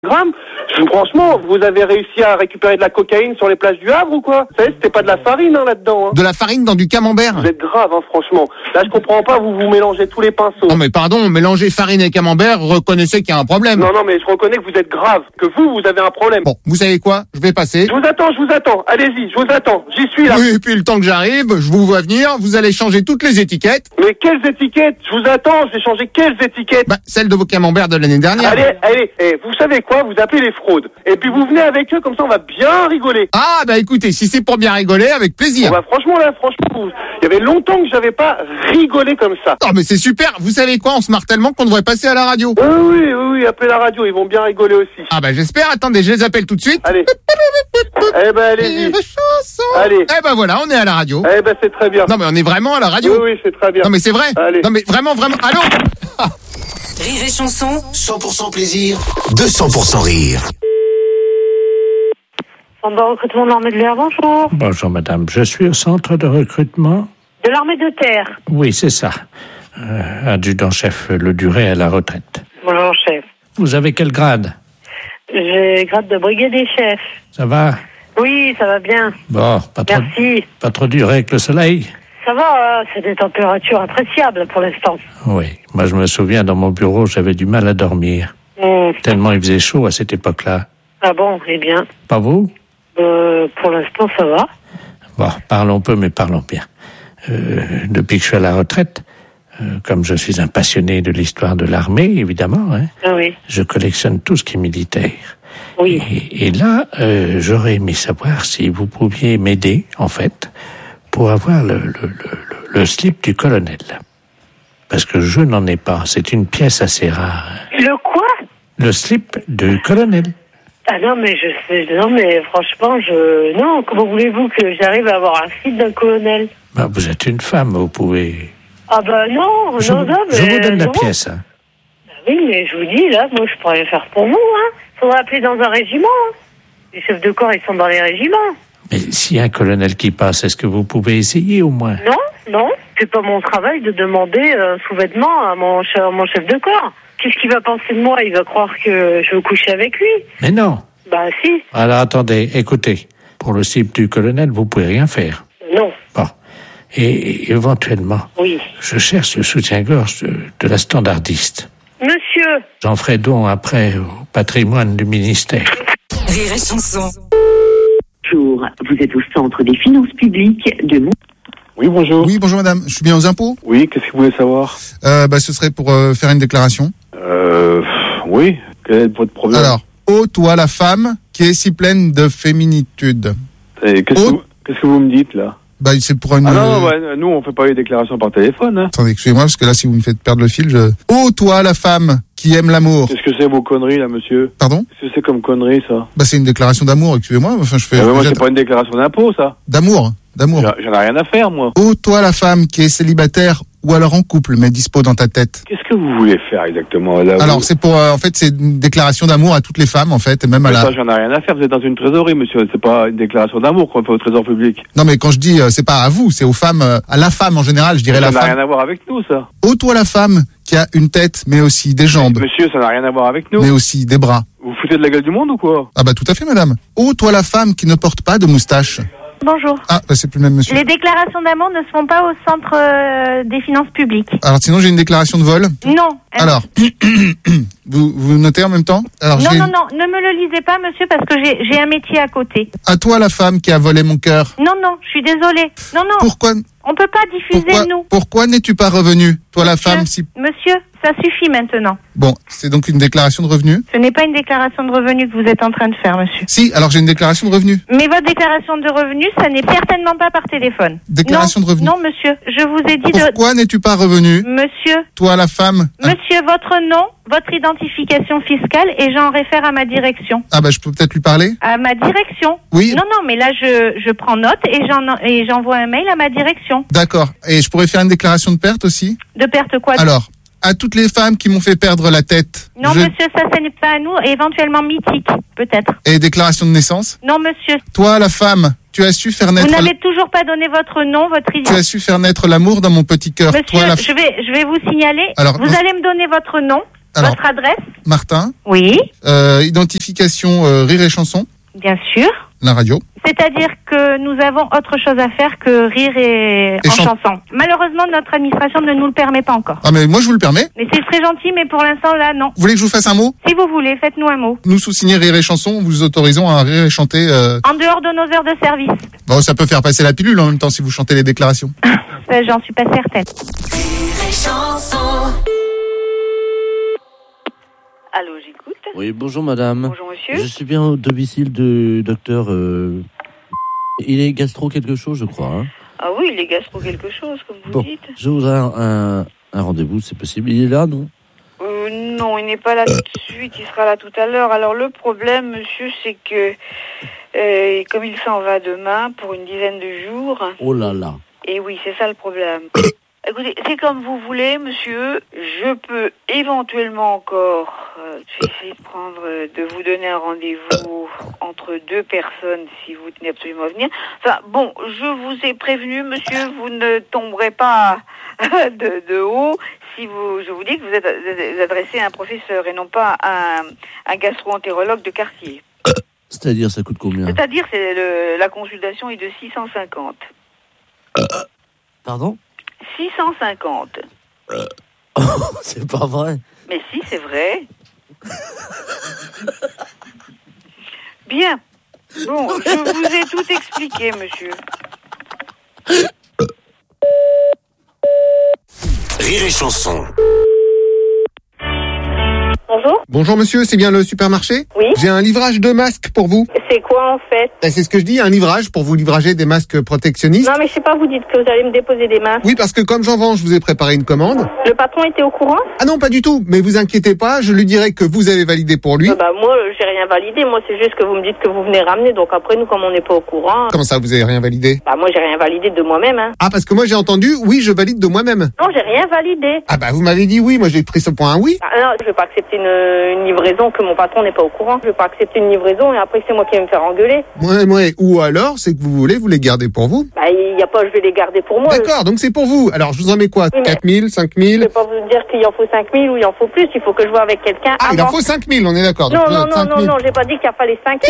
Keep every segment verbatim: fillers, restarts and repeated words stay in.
grammes. Franchement, vous avez réussi à récupérer de la cocaïne sur les plages du Havre ou quoi? Vous savez, c'était pas de la farine hein, là-dedans. Hein. De la farine dans du camembert? Vous êtes grave, hein, franchement. Là, je comprends pas, vous vous mélangez tous les pinceaux. Non mais pardon, mélanger farine et camembert, reconnaissez qu'il y a un problème. Non, non, mais je reconnais que vous êtes grave, que vous, vous avez un problème. Bon, vous savez quoi? Je vais passer. Je vous attends, je vous attends. Allez-y, je vous attends. J'y suis là. Oui, et puis le temps que j'arrive, je vous vois venir, vous allez changer toutes les étiquettes. Mais quelles étiquettes? Je vous attends, je vais changer quelles étiquettes? Bah, celles de vos camemberts de l'année dernière. Allez, allez, eh, vous savez quoi? Vous appelez les fraudes. Et puis vous venez avec eux, comme ça on va bien rigoler. Ah, bah écoutez, si c'est pour bien rigoler, avec plaisir. Bon, bah franchement là, franchement, il y avait longtemps que j'avais pas rigolé comme ça. Oh, mais c'est super. Vous savez quoi? On se marre tellement qu'on devrait passer à la radio. Oui, oui, oui, oui, appelez la radio, ils vont bien rigoler aussi. Ah, bah j'espère. Attendez, je les appelle tout de suite. Allez. Eh ben allez-y. Allez. Eh ben voilà, on est à la radio. Eh ben c'est très bien. Non mais on est vraiment à la radio. Oui, oui, c'est très bien. Non mais c'est vrai. Allez. Non mais vraiment, vraiment. Allô? Rire et chanson. cent pour cent plaisir, deux cents pour cent rire. Centre de recrutement de l'armée de l'air, bonjour. Bonjour madame, je suis au centre de recrutement. De l'armée de terre. Oui, c'est ça. Euh, adjudant-chef Le Duré à la retraite. Bonjour chef. Vous avez quel grade? J'ai grade de brigadier chef. Ça va? Oui, ça va bien. Bon, pas trop, Merci. pas trop dur avec le soleil? Ça va, euh, c'est des températures appréciables pour l'instant. Oui, moi je me souviens dans mon bureau, j'avais du mal à dormir. Mmh. Tellement il faisait chaud à cette époque-là. Ah bon, eh bien. Pas vous? Euh, pour l'instant, ça va. Bon, parlons peu, mais parlons bien. Euh, depuis que je suis à la retraite, euh, comme je suis un passionné de l'histoire de l'armée, évidemment, hein, Ah oui. je collectionne tout ce qui est militaire. Oui. Et, et là, euh, j'aurais aimé savoir si vous pouviez m'aider, en fait, pour avoir le, le, le, le slip du colonel. Parce que je n'en ai pas. C'est une pièce assez rare. Le quoi? Le slip du colonel. Ah non, mais je sais, non, mais franchement, je... Non, comment voulez-vous que j'arrive à avoir un slip d'un colonel? Bah, vous êtes une femme, vous pouvez... Ah bah non, Je, non, non, mais... je vous donne la non. pièce. Hein. Oui, mais je vous dis, là, moi, je pourrais le faire pour vous, hein. Faudrait appeler dans un régiment. Hein. Les chefs de corps, ils sont dans les régiments. Mais s'il y a un colonel qui passe, est-ce que vous pouvez essayer au moins? Non, non, c'est pas mon travail de demander un sous-vêtement à mon, che- à mon chef de corps. Qu'est-ce qu'il va penser de moi? Il va croire que je veux coucher avec lui. Mais non. Bah si. Alors attendez, écoutez. Pour le slip du colonel, vous pouvez rien faire. Non. Bon. Et, et éventuellement, Oui. je cherche le soutien-gorge de, de la standardiste. Monsieur. J'en ferai don après au patrimoine du ministère. Rire et chanson. Bonjour, vous êtes au centre des finances publiques de Mont... Oui, bonjour. Oui, bonjour madame. Je suis bien aux impôts? Oui, qu'est-ce que vous voulez savoir? Euh, bah ce serait pour euh, faire une déclaration. Euh, oui, quel est votre problème? Alors, ô toi la femme qui est si pleine de féminitude. Et qu'est-ce, Oh. que vous, qu'est-ce que vous me dites, là? Bah c'est pour une... Ah non, non, ouais, nous, on fait pas les déclarations par téléphone, hein. Attendez, excusez-moi, parce que là, si vous me faites perdre le fil, je... Ô toi la femme qui aime l'amour. Qu'est-ce que c'est vos conneries, là, monsieur? Pardon? Qu'est-ce que c'est comme conneries, ça? Bah c'est une déclaration d'amour, excusez-moi. Enfin, je fais... Ah, mais moi, je- c'est pas une déclaration d'impôt, ça. D'amour, d'amour. J'en j'en ai rien à faire, moi. Ô toi la femme qui est célibataire ou alors en couple, mais dispo dans ta tête. Qu'est-ce que vous voulez faire, exactement, là? Alors vous... c'est pour, euh, en fait, c'est une déclaration d'amour à toutes les femmes, en fait, et même à Mais la... ça, j'en ai rien à faire. Vous êtes dans une trésorerie, monsieur. C'est pas une déclaration d'amour qu'on fait au trésor public. Non mais quand je dis, euh, c'est pas à vous, c'est aux femmes, euh, à la femme en général, je dirais Ça la n'a femme. rien à voir avec nous, ça. Ô toi la femme qui a une tête, mais aussi des jambes, Monsieur, ça n'a rien à voir avec nous. mais aussi des bras. Vous foutez de la gueule du monde ou quoi? Ah bah tout à fait madame. Ô toi la femme qui ne porte pas de moustache. Bonjour. Ah bah c'est plus le même monsieur. Les déclarations d'amour ne se font pas au centre euh, des finances publiques. Alors sinon j'ai une déclaration de vol. Non. Alors, vous, vous notez en même temps? Alors, non, j'ai- non, non, ne me le lisez pas, monsieur, parce que j'ai j'ai un métier à côté. À toi la femme qui a volé mon cœur. Non, non, je suis désolée. Non, non, Pourquoi, on peut pas diffuser, pourquoi, nous. pourquoi n'es-tu pas revenu? Toi la Monsieur, femme si... Monsieur, ça suffit maintenant. Bon, c'est donc une déclaration de revenus? Ce n'est pas une déclaration de revenus que vous êtes en train de faire, monsieur. Si, alors j'ai une déclaration de revenus. Mais votre déclaration de revenus, ça n'est certainement pas par téléphone. Déclaration non, de revenus. Non, monsieur, je vous ai dit de... Pourquoi n'es-tu pas revenu? Monsieur, Toi la femme. Ah, monsieur, votre nom, votre identification fiscale, et j'en réfère à ma direction. ah bah je peux peut-être lui parler? À ma direction. Oui. Non, non, mais là, je, je prends note et j'en, et j'envoie un mail à ma direction. D'accord. Et je pourrais faire une déclaration de perte aussi? De perte quoi? Alors, à toutes les femmes qui m'ont fait perdre la tête. Non, je- monsieur, ça, ce n'est pas à nous, éventuellement mythique, peut-être. Et déclaration de naissance? Non, monsieur, Toi la femme, tu as su faire vous naître... n'avez toujours pas donné votre nom, votre Tu identité. as su faire naître l'amour dans mon petit cœur. Monsieur, Toi la... je vais, je vais vous signaler. Alors, vous non- allez me donner votre nom, Alors, Votre adresse? Martin, Oui, euh, identification euh, Rire et Chanson, bien sûr. la radio. C'est-à-dire que nous avons autre chose à faire que rire et, Et en chan- chanson. Malheureusement, notre administration ne nous le permet pas encore. Ah mais moi je vous le permets. Mais c'est très gentil, mais pour l'instant, là, non. Vous voulez que je vous fasse un mot? Si vous voulez, faites-nous un mot. Nous, sous signer Rire et Chanson, vous autorisons à rire et chanter. Euh... En dehors de nos heures de service. Bon, ça peut faire passer la pilule en même temps si vous chantez les déclarations. Ça, j'en suis pas certaine. Allô, j'écoute. Oui, bonjour madame. Bonjour monsieur. Je suis bien au domicile du docteur... Euh... Il est gastro quelque chose, je crois. Hein. Ah oui, il est gastro quelque chose, comme vous Bon, dites. je voudrais un, un, un rendez-vous, c'est possible. Il est là, non? Euh, non, il n'est pas là tout de suite, il sera là tout à l'heure. Alors le problème, monsieur, c'est que euh, comme il s'en va demain pour une dizaine de jours, Oh là là. et oui, c'est ça le problème. Écoutez, c'est comme vous voulez, monsieur. Je peux éventuellement encore euh, essayer de prendre, euh, de vous donner un rendez-vous entre deux personnes si vous tenez absolument à venir. Enfin, bon, je vous ai prévenu, monsieur, vous ne tomberez pas de, de haut si vous, je vous dis que vous êtes vous adressé à un professeur et non pas à un, un gastro-entérologue de quartier. C'est-à-dire, ça coûte combien? C'est-à-dire, c'est le, la consultation est de six cent cinquante. Pardon? six cent cinquante. C'est pas vrai. Mais si, c'est vrai. Bien. Bon, je vous ai tout expliqué, monsieur. Rire et Chanson. Bonjour. Bonjour monsieur, c'est bien le supermarché? Oui. J'ai un livrage de masques pour vous. C'est quoi en fait? Eh, C'est ce que je dis, un livrage pour vous livrager des masques protectionnistes. Non mais je sais pas, vous dites que vous allez me déposer des mains. Oui, parce que comme j'en vends, je vous ai préparé une commande. Le patron était au courant? Ah non, pas du tout, mais vous inquiétez pas, je lui dirai que vous avez validé pour lui. Euh, Bah moi, euh, j'ai rien validé. Moi, c'est juste que vous me dites que vous venez ramener. Donc après, nous, comme on n'est pas au courant, Comment ça, vous avez rien validé? bah moi, j'ai rien validé de moi-même. Hein. Ah, parce que moi j'ai entendu, oui, je valide de moi-même. Non, j'ai rien validé. Ah bah vous m'avez dit oui, moi j'ai pris ce point un oui. Ah, non, je vais pas accepter une, une livraison que mon patron n'est pas au courant. Je vais pas accepter une livraison et après c'est moi qui vais me faire engueuler. Ouais, ouais. Ou alors, c'est que vous voulez, vous les gardez pour vous. Bah il y a pas, je vais les garder pour moi. D'accord, donc c'est pour vous. Alors je vous en mets quoi? Oui, mais- quatre mille, cinq Je mille? vais pas vous dire qu'il en faut cinq mille ou il en faut plus. Il faut que je vois avec quelqu'un Ah, il en avant. faut cinq mille, on est d'accord. Non, Donc, non, euh, non, cinq non, mille. non, j'ai pas dit qu'il en fallait cinq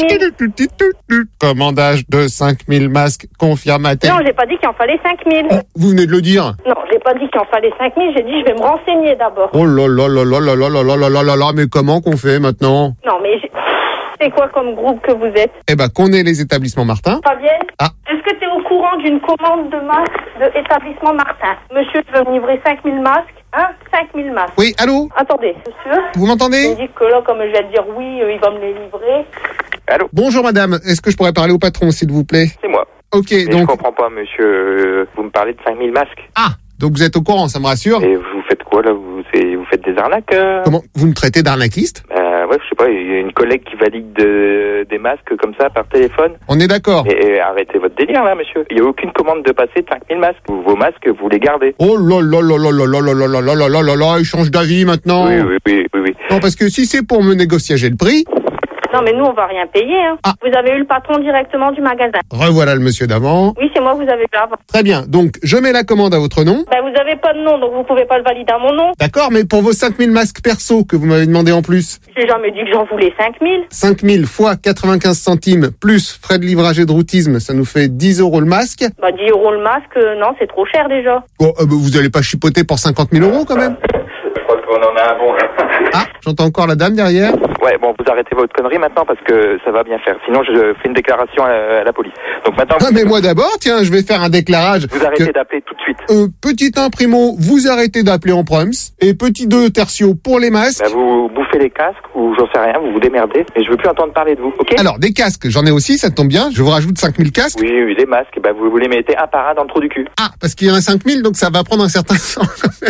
mille. Commandage de cinq mille masques confirmatés. Non, j'ai pas dit qu'il en fallait cinq mille. Vous venez de le dire. Non, j'ai pas dit qu'il en fallait cinq mille. J'ai dit je vais me renseigner d'abord. Oh là là là là là là là là là là là là, mais comment qu'on fait maintenant? Non, mais j'ai- c'est quoi comme groupe que vous êtes? Eh ben, qu'on est les établissements Martin. Fabienne? Ah. Est-ce que tu es au courant d'une commande de masques de établissement Martin? Monsieur veut me livrer cinq mille masques. Hein? cinq mille masques. Oui, allô? Attendez, monsieur. Vous Il m'entendez? me dit que là, comme je vais te dire oui, euh, il va me les livrer. Allô? Bonjour madame, est-ce que je pourrais parler au patron s'il vous plaît? C'est moi. Ok, Mais je donc... comprends pas, monsieur. Euh, Vous me parlez de cinq mille masques. Ah, donc vous êtes au courant, ça me rassure. Et vous faites quoi, là? Vous, c'est- vous faites des arnaques euh Comment? Vous me traitez d'arnaquiste? euh, Ouais, je sais pas, il y a une collègue qui valide de- des masques comme ça par téléphone. On est d'accord. Et, et arrêtez votre délire, là, monsieur. Il n'y a aucune commande de passer de cinq mille masques. Vos vos masques, vous les gardez. Oh là là là là là là là là là là là là là là, il change d'avis maintenant. Oui, oui, oui, oui, oui. Non, parce que si c'est pour me négocier le prix, Non, mais nous, on va rien payer. Hein. Ah. Vous avez eu le patron directement du magasin. revoilà le monsieur d'avant. Oui, c'est moi que vous avez eu avant. Très bien, donc je mets la commande à votre nom. Ben, vous avez pas de nom, donc vous pouvez pas le valider à mon nom. D'accord, mais pour vos cinq mille masques perso que vous m'avez demandé en plus, J'ai jamais dit que j'en voulais cinq mille. cinq mille fois quatre-vingt-quinze centimes plus frais de livrage et de routisme, ça nous fait dix euros le masque. Bah, dix euros le masque, euh, non, c'est trop cher déjà. Bon, euh, bah, vous allez pas chipoter pour cinquante mille euros quand même? Je crois qu'on en a un bon, là. Ah, j'entends encore la dame derrière. Ouais, bon, vous arrêtez votre connerie maintenant parce que ça va bien faire. Sinon, je fais une déclaration à la, à la police. Donc maintenant, Ah, vous, mais moi d'abord, tiens, je vais faire un déclarage. vous arrêtez que- d'appeler tout de suite. Euh, petit un primo, vous arrêtez d'appeler en proms. Et petit deux tertio pour les masques. Bah, vous bouffez les casques ou j'en sais rien, vous vous démerdez. Et je veux plus entendre parler de vous, ok? Alors, des casques, j'en ai aussi, ça tombe bien. Je vous rajoute cinq mille casques. Oui, oui, les masques, bah, vous, vous les mettez un par un dans le trou du cul. Ah, parce qu'il y en a cinq mille, donc ça va prendre un certain temps.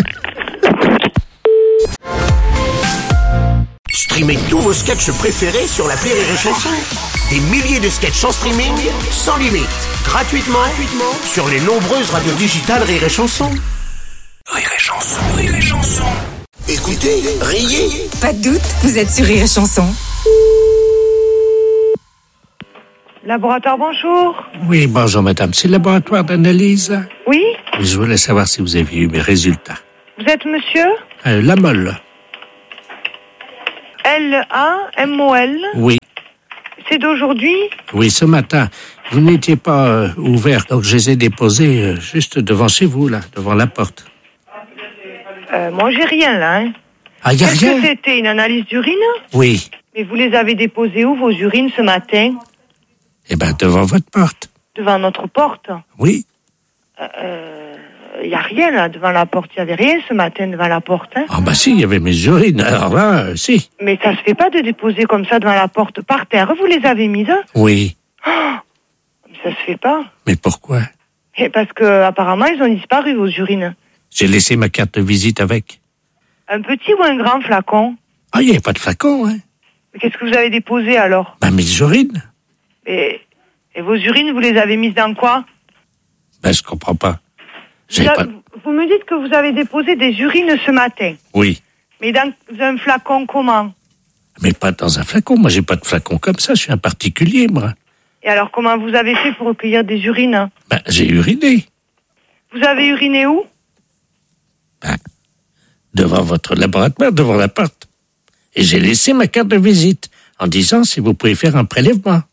Streamez tous vos sketchs préférés sur l'appli Rire et Chanson. Des milliers de sketchs en streaming, sans limite, gratuitement, gratuitement sur les nombreuses radios digitales Rire et Chanson. Rire et Chanson, Rire et Chanson. Écoutez, riez. Pas de doute, vous êtes sur Rire et Chanson. Laboratoire, bonjour. Oui, bonjour madame, c'est le laboratoire d'analyse. Oui, Oui, je voulais savoir si vous aviez eu mes résultats. vous êtes monsieur? Euh, la molle. L A M O L. Oui. C'est d'aujourd'hui? Oui, ce matin. Vous n'étiez pas euh, ouvert, donc je les ai déposés euh, juste devant chez vous, là, devant la porte. Euh, moi, j'ai rien, là. Hein. Ah, y a Est-ce rien? que c'était une analyse d'urine? Oui. Mais vous les avez déposées où, vos urines, ce matin? Eh ben, devant votre porte. Devant notre porte? Oui. Il euh, n'y a rien, là, devant la porte. Il n'y avait rien ce matin devant la porte. Hein. Ah bah si, il y avait mes urines. Alors là, euh, si. Mais ça se fait pas de déposer comme ça devant la porte par terre. Vous les avez mises? Oui. Oh, ça se fait pas. Mais pourquoi? Et parce que apparemment ils ont disparu, vos urines. J'ai laissé ma carte de visite avec. Un petit ou un grand flacon? Ah, il n'y avait pas de flacon, hein. Mais qu'est-ce que vous avez déposé alors? Bah, mes urines. Et, et vos urines, vous les avez mises dans quoi? Ben, je comprends pas. Vous, a, pas... vous me dites que vous avez déposé des urines ce matin. Oui. Mais dans un flacon comment? Mais pas dans un flacon. Moi, j'ai pas de flacon comme ça. Je suis un particulier, moi. Et alors, comment vous avez fait pour recueillir des urines? Ben, j'ai uriné. Vous avez uriné où? Ben, devant votre laboratoire, devant la porte. Et j'ai laissé ma carte de visite en disant si vous pouvez faire un prélèvement.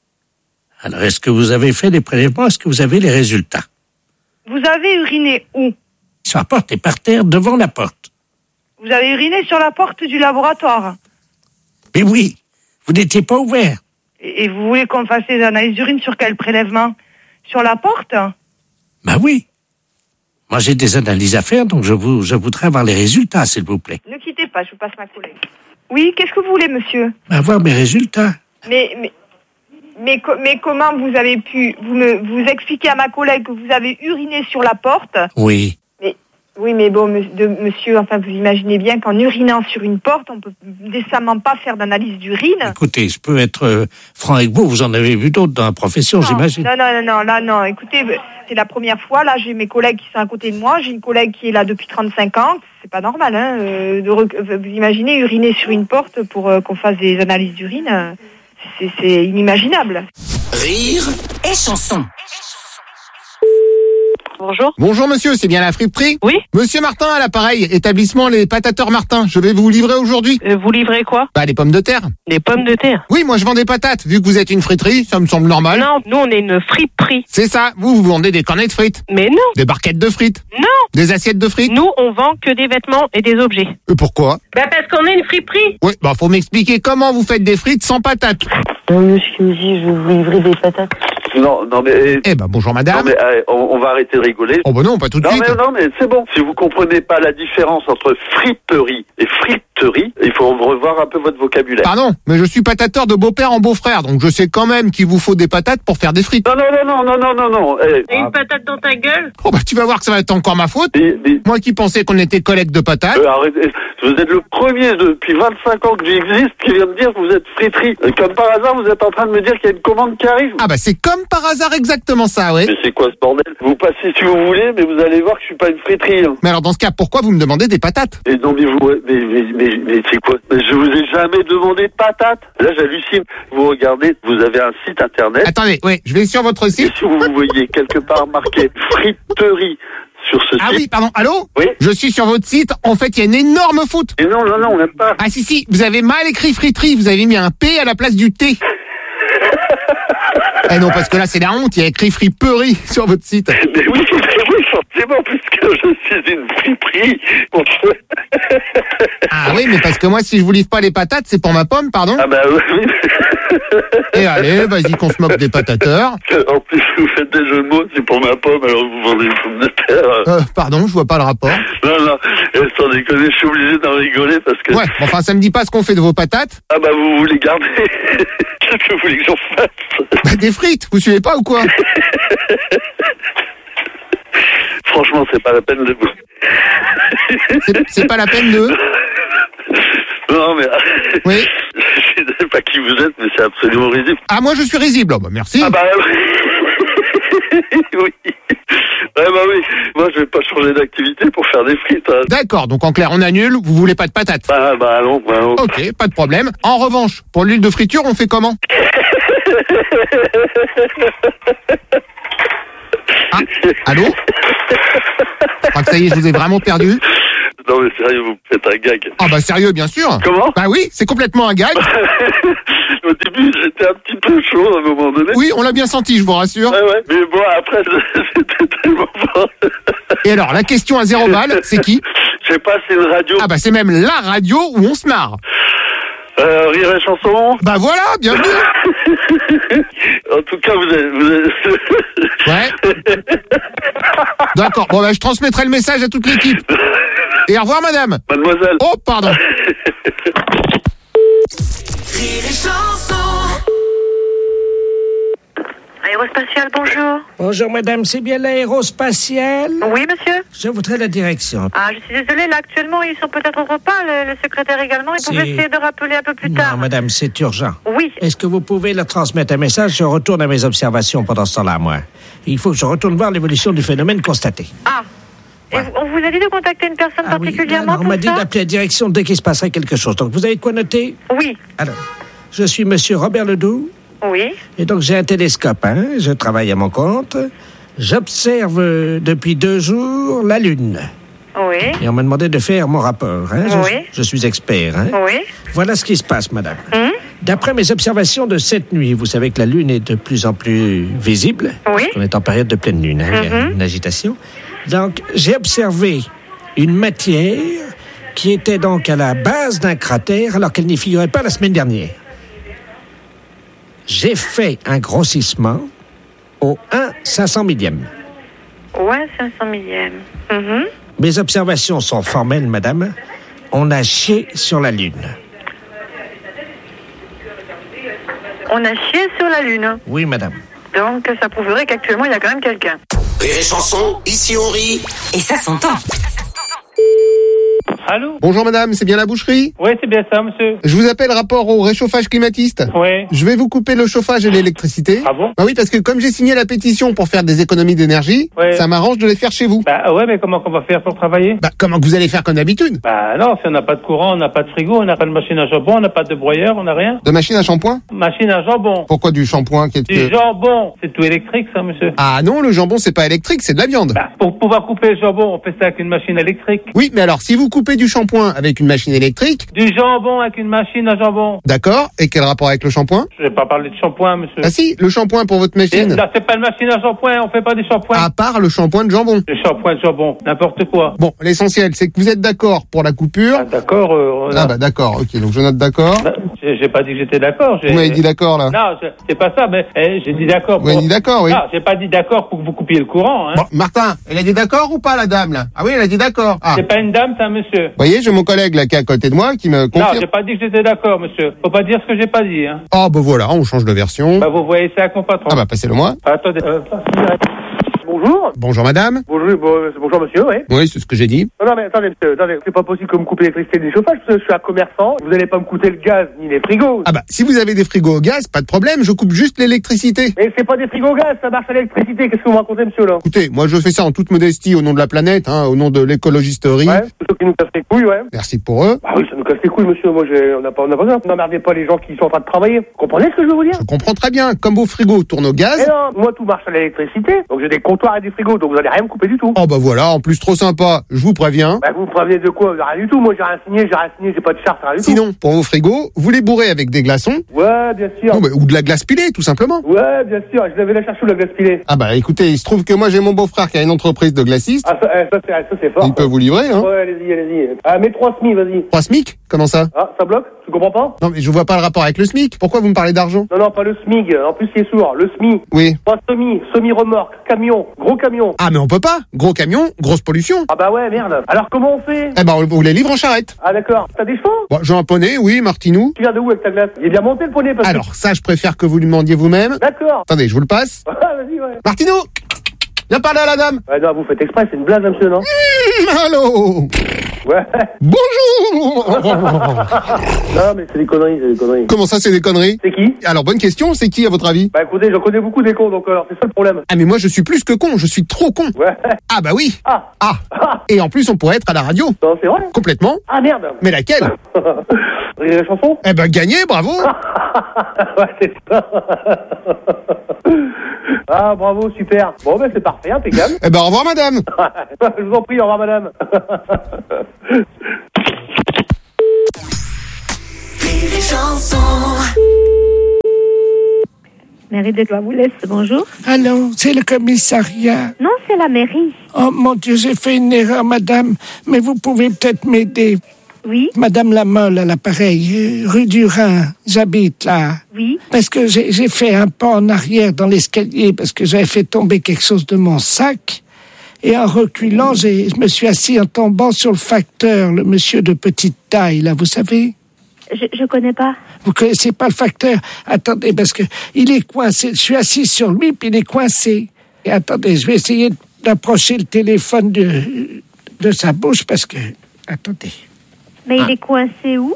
Alors, est-ce que vous avez fait des prélèvements? Est-ce que vous avez les résultats? Vous avez uriné où? Sur la porte et par terre, devant la porte. Vous avez uriné sur la porte du laboratoire? Mais oui, vous n'étiez pas ouvert. Et, et vous voulez qu'on fasse des analyses d'urine sur quel prélèvement? Sur la porte? Ben oui. Moi, j'ai des analyses à faire, donc je, vous, je voudrais avoir les résultats, s'il vous plaît. Ne quittez pas, je vous passe ma collègue. Oui, qu'est-ce que vous voulez, monsieur? Avoir mes résultats. Mais, mais, mais, mais comment vous avez pu vous me vous expliquer à ma collègue que vous avez uriné sur la porte? Oui. Mais oui, mais bon, de, monsieur, enfin, vous imaginez bien qu'en urinant sur une porte, on peut décemment pas faire d'analyse d'urine. Écoutez, je peux être euh, franc avec vous. Vous en avez vu d'autres dans la profession, non, j'imagine. Non, non, non, non, là, non. Écoutez, c'est la première fois. Là, j'ai mes collègues qui sont à côté de moi. J'ai une collègue qui est là depuis trente-cinq ans. C'est pas normal, hein. Euh, de rec... Vous imaginez uriner sur une porte pour euh, qu'on fasse des analyses d'urine, euh, c'est, c'est inimaginable. Rire et chanson. Bonjour. Bonjour monsieur, c'est bien la friperie? Oui. Monsieur Martin à l'appareil, établissement Les Patateurs Martin. Je vais vous livrer aujourd'hui. Euh, vous livrez quoi? Bah les pommes de terre. Des pommes de terre? Oui, moi je vends des patates. Vu que vous êtes une friterie, ça me semble normal. Non, nous on est une friperie. C'est ça, vous, vous vendez des cornets de frites. Mais non. Des barquettes de frites. Non. Des assiettes de frites. Nous on vend que des vêtements et des objets. Et pourquoi? Bah parce qu'on est une friperie. Oui, bah faut m'expliquer comment vous faites des frites sans patates. Non, monsieur qui me dit, je vais vous livrer des patates. Non, non mais... Eh ben bonjour madame. Non mais euh, on, on va arrêter de rigoler. Oh bah non, pas tout de non, suite. Mais, non mais c'est bon. Si vous comprenez pas la différence entre friperie et friterie, il faut revoir un peu votre vocabulaire. Pardon, mais je suis patateur de beau-père en beau-frère, donc je sais quand même qu'il vous faut des patates pour faire des frites. Non, non, non, non, non, non, non. Eh, T'as une patate dans ta gueule? Oh bah tu vas voir que ça va être encore ma faute. Mais, mais... Moi qui pensais qu'on était collègues de patates. Euh, arrêtez. Vous êtes le premier depuis vingt-cinq ans que j'existe qui vient me dire que vous êtes friterie. Comme par hasard, vous êtes en train de me dire qu'il y a une commande qui arrive. Ah bah c'est comme par hasard exactement ça, oui. Mais c'est quoi ce bordel? Vous passez si vous voulez, mais vous allez voir que je suis pas une friterie. Hein. Mais alors dans ce cas, pourquoi vous me demandez des patates? Et non mais vous, mais, mais, mais, mais c'est quoi? Je vous ai jamais demandé de patates. Là j'hallucine. Vous regardez, vous avez un site internet. Attendez, oui, je vais sur votre site. Et si vous voyez quelque part marqué friterie sur ce ah site. Ah oui, pardon, allô? Oui. Je suis sur votre site, en fait il y a une énorme faute. Et non, non, non, on n'aime pas. Ah si, si, vous avez mal écrit friterie, vous avez mis un P à la place du T. Eh non, parce que là c'est la honte, il y a écrit friperie sur votre site. Mais oui, mais oui, forcément, puisque je suis une friperie. Ah oui, mais parce que moi si je vous livre pas les patates, c'est pour ma pomme, pardon. Ah bah oui. Et allez, vas-y qu'on se moque des patateurs. En plus, vous faites des jeux de mots, c'est pour ma pomme, alors vous vendez des pommes de terre. Euh, pardon, je vois pas le rapport. Non, non, sans déconner, je suis obligé d'en rigoler parce que... Ouais, enfin ça me dit pas ce qu'on fait de vos patates. Ah bah vous voulez garder. Qu'est-ce que vous voulez que j'en fasse? Bah des frites, vous suivez pas ou quoi? Franchement, c'est pas la peine de vous. C'est, c'est pas la peine de... Non, mais... Oui. Je sais pas qui vous êtes, mais c'est absolument risible. Ah, moi je suis risible, oh, bah merci. Ah bah oui. Ouais, bah oui. Moi, je vais pas changer d'activité pour faire des frites. Hein. D'accord, donc en clair, on annule, vous voulez pas de patates. Ah bah non, bah non. Ok, pas de problème. En revanche, pour l'huile de friture, on fait comment? Ah, allô? Je crois que ça y est, je vous ai vraiment perdu. Non mais sérieux, vous faites un gag. Ah bah sérieux, bien sûr. Comment? Bah oui, c'est complètement un gag. Au début, j'étais un petit peu chaud à un moment donné. Oui, on l'a bien senti, je vous rassure. Ouais, ouais. Mais bon, après, c'était tellement fort. Et alors, la question à zéro balle, c'est qui? Je sais pas, c'est une radio. Ah bah c'est même la radio où on se marre. Euh, Rire et Chanson. Bah voilà, bienvenue. En tout cas, vous êtes... Vous êtes... Ouais. D'accord, bon bah je transmettrai le message à toute l'équipe. Et au revoir madame. Mademoiselle. Oh, pardon. Rire et Chanson. Aérospatiale, bonjour. Bonjour madame, c'est bien l'aérospatiale? Oui, monsieur. Je voudrais la direction. Ah, je suis désolée, là, actuellement, ils sont peut-être au repas, le, le secrétaire également. Ils C'est- pouvaient essayer de rappeler un peu plus tard. Non madame, c'est urgent. Oui. Est-ce que vous pouvez leur transmettre un message? Je retourne à mes observations pendant ce temps-là, moi. Il faut que je retourne voir l'évolution du phénomène constaté. Ah. Et vous- on vous a dit de contacter une personne Ah oui, particulièrement alors, on pour m'a dit ça? d'appeler la direction dès qu'il se passerait quelque chose. Donc vous avez de quoi noter? Oui. Alors, je suis monsieur Robert Ledoux. Oui. Et donc j'ai un télescope, hein, je travaille à mon compte. J'observe euh, depuis deux jours la Lune. Oui. Et on m'a demandé de faire mon rapport. Hein. Je, Oui. je suis expert. Hein. Oui. Voilà ce qui se passe, madame. Hum? D'après mes observations de cette nuit, vous savez que la Lune est de plus en plus visible. Oui. Parce qu'on est en période de pleine Lune, hein, il y a Mhm. une agitation. Donc, j'ai observé une matière qui était donc à la base d'un cratère alors qu'elle n'y figurait pas la semaine dernière. J'ai fait un grossissement au un cinq cent millième. Ouais, cinq cent millième. Mhm. Mes observations sont formelles, madame. On a chié sur la Lune. On a chié sur la Lune. Oui, madame. Donc, ça prouverait qu'actuellement, il y a quand même quelqu'un. Rire et Chanson, ici on rit. Et ça s'entend. Allô? Bonjour madame, c'est bien la boucherie? Oui, c'est bien ça, monsieur. Je vous appelle rapport au réchauffage climatiste. Oui. Je vais vous couper le chauffage et l'électricité. Ah bon? Bah oui, parce que comme j'ai signé la pétition pour faire des économies d'énergie, Ouais. ça m'arrange de les faire chez vous. Bah ouais, mais comment qu'on va faire pour travailler? Bah comment que vous allez faire comme d'habitude? Bah non, si on n'a pas de courant, on n'a pas de frigo, on n'a pas de machine à jambon, on n'a pas de broyeur, on n'a rien. De machine à shampoing? Machine à jambon. Pourquoi du shampoing qui est Du que... jambon. C'est tout électrique, ça, monsieur. Ah non, le jambon c'est pas électrique, c'est de la viande. Bah, pour pouvoir couper le jambon, on fait ça avec une machine électrique. Oui, mais alors si vous coupez du shampoing avec une machine électrique, Du jambon avec une machine à jambon. d'accord, et quel rapport avec le shampoing? Je vais pas parler de shampoing, monsieur. Ah si, le shampoing pour votre Et machine. là, c'est pas une machine à shampoing, on fait pas des shampoings. À part le shampoing de jambon. Le shampoing de jambon, n'importe quoi. Bon, l'essentiel, c'est que vous êtes d'accord pour la coupure. Ah, d'accord, euh, on a- Ah bah d'accord, ok, donc je note d'accord. Bah, j'ai j'ai pas dit que j'étais d'accord. j'ai- Vous m'avez dit d'accord là. Non, je- c'est pas ça, mais eh, j'ai dit d'accord. Vous m'avez pour- dit d'accord, oui. Non, j'ai pas dit d'accord pour que vous coupiez le courant. Hein. Bon, Martin, elle a dit d'accord ou pas la dame là? Ah oui, elle a dit d'accord. Ah. C'est pas une dame, c'est un monsieur. Vous voyez, j'ai mon collègue là qui est à côté de moi qui me Non, confirme. j'ai pas dit que j'étais d'accord, monsieur. Faut pas dire ce que j'ai pas dit. Hein. Oh bah voilà, on change de version. Bah, vous voyez ça avec mon patron. Ah bah passez-le moi. Attendez. Euh, Bonjour. Bonjour madame. Bonjour, bon, bonjour monsieur, oui. Oui, c'est ce que j'ai dit. Non, non, mais attendez, monsieur, attendez, c'est pas possible que vous me coupez l'électricité du chauffage, parce que je suis un commerçant, vous allez pas me coûter le gaz ni les frigos. Ah bah si vous avez des frigos au gaz, pas de problème, je coupe juste l'électricité. Mais c'est pas des frigos au gaz, ça marche à l'électricité, qu'est-ce que vous me racontez, monsieur, là? Écoutez, moi je fais ça en toute modestie au nom de la planète, hein, au nom de l'écologisterie. Ouais, c'est ceux qui nous cassent les couilles, ouais. Merci pour eux. Bah oui, ça nous casse les couilles, monsieur, moi, j'ai, on n'a pas, on n'a pas besoin. N'emmerdez pas les gens qui sont en train de travailler. Vous comprenez ce que je veux vous dire? Je comprends très bien, comme vos frigos tournent au Mais gaz. non, moi, tout marche à l'électricité, donc j'ai des comptoirs et des frigos, donc vous allez rien me couper du tout. Oh bah voilà, en plus trop sympa, je vous préviens. Bah, vous me prévenez de quoi? Rien du tout, moi, j'ai rien signé, j'ai rien signé, j'ai pas de charte, rien du tout. Sinon, pour vos frigos, vous les bourrez avec des glaçons. Ouais, bien sûr. Non, mais- ou de la glace pilée, tout simplement. Ouais, bien sûr, je l'avais la chercher où, la glace pilée. Ah bah écoutez, il se trouve que moi j'ai mon beau-frère qui a une entreprise de glacistes. Ah, ça, eh, ça, c'est, ça, c'est fort. Il peut vous livrer, hein. Ouais, allez-y, allez-y. Ah, mets trois S M I, vas-y. Trois SMIC? Comment ça? Ah, ça bloque? Tu comprends pas? Non mais je vois pas le rapport avec le SMIC. Pourquoi vous me parlez d'argent? Non, non, pas le S M I G. En plus, il est sourd. Le S M I. Oui. Pas semi, semi-remorque, camion, gros camion. Ah mais on peut pas. Gros camion, grosse pollution. Ah bah ouais, merde. Alors, comment on fait? Eh ben on vous les livre en charrette. Ah d'accord. T'as des chevaux? Bon, j'ai un poney, oui, Martinou. Tu viens de où avec ta glace? Il est bien monté le poney parce que... Alors ça, je préfère que vous lui demandiez vous-même. D'accord. Attendez, je vous le passe. Ah, vas-y, ouais. Martinou, viens parler à la dame. Ouais, non, vous faites exprès, c'est une blague, hein, monsieur, non? Mmh, allô. Ouais. Bonjour. Non, mais c'est des conneries, c'est des conneries. Comment ça, c'est des conneries? C'est qui? Alors bonne question, c'est qui à votre avis? Bah écoutez, j'en connais beaucoup des cons, donc alors c'est ça le problème. Ah mais moi je suis plus que con, je suis trop con. Ouais. Ah bah oui. Ah. Ah. Ah. Et en plus on pourrait être à la radio. Non, c'est vrai? Complètement. Ah merde. Mais laquelle? Rire et chanson? Eh ben gagné, bravo. Ouais, c'est ça. Ah, bravo, super. Bon, ben c'est parfait, impeccable. Eh ben, au revoir, madame. Je vous en prie, au revoir, madame. Mairie de Clois-Boulès, bonjour. Allô, c'est le commissariat. Non, c'est la mairie. Oh mon Dieu, j'ai fait une erreur, madame. Mais vous pouvez peut-être m'aider. Oui. Madame Lamolle à l'appareil, rue du Rhin, j'habite là. Oui. Parce que j'ai, j'ai fait un pas en arrière dans l'escalier parce que j'avais fait tomber quelque chose de mon sac. Et en reculant, j'ai, je me suis assis en tombant sur le facteur, le monsieur de petite taille, là, vous savez? Je, je connais pas. Vous connaissez pas le facteur? Attendez, parce que il est coincé. Je suis assis sur lui, puis il est coincé. Et attendez, je vais essayer d'approcher le téléphone de, de sa bouche, parce que... Attendez. Mais Ah. il est coincé où?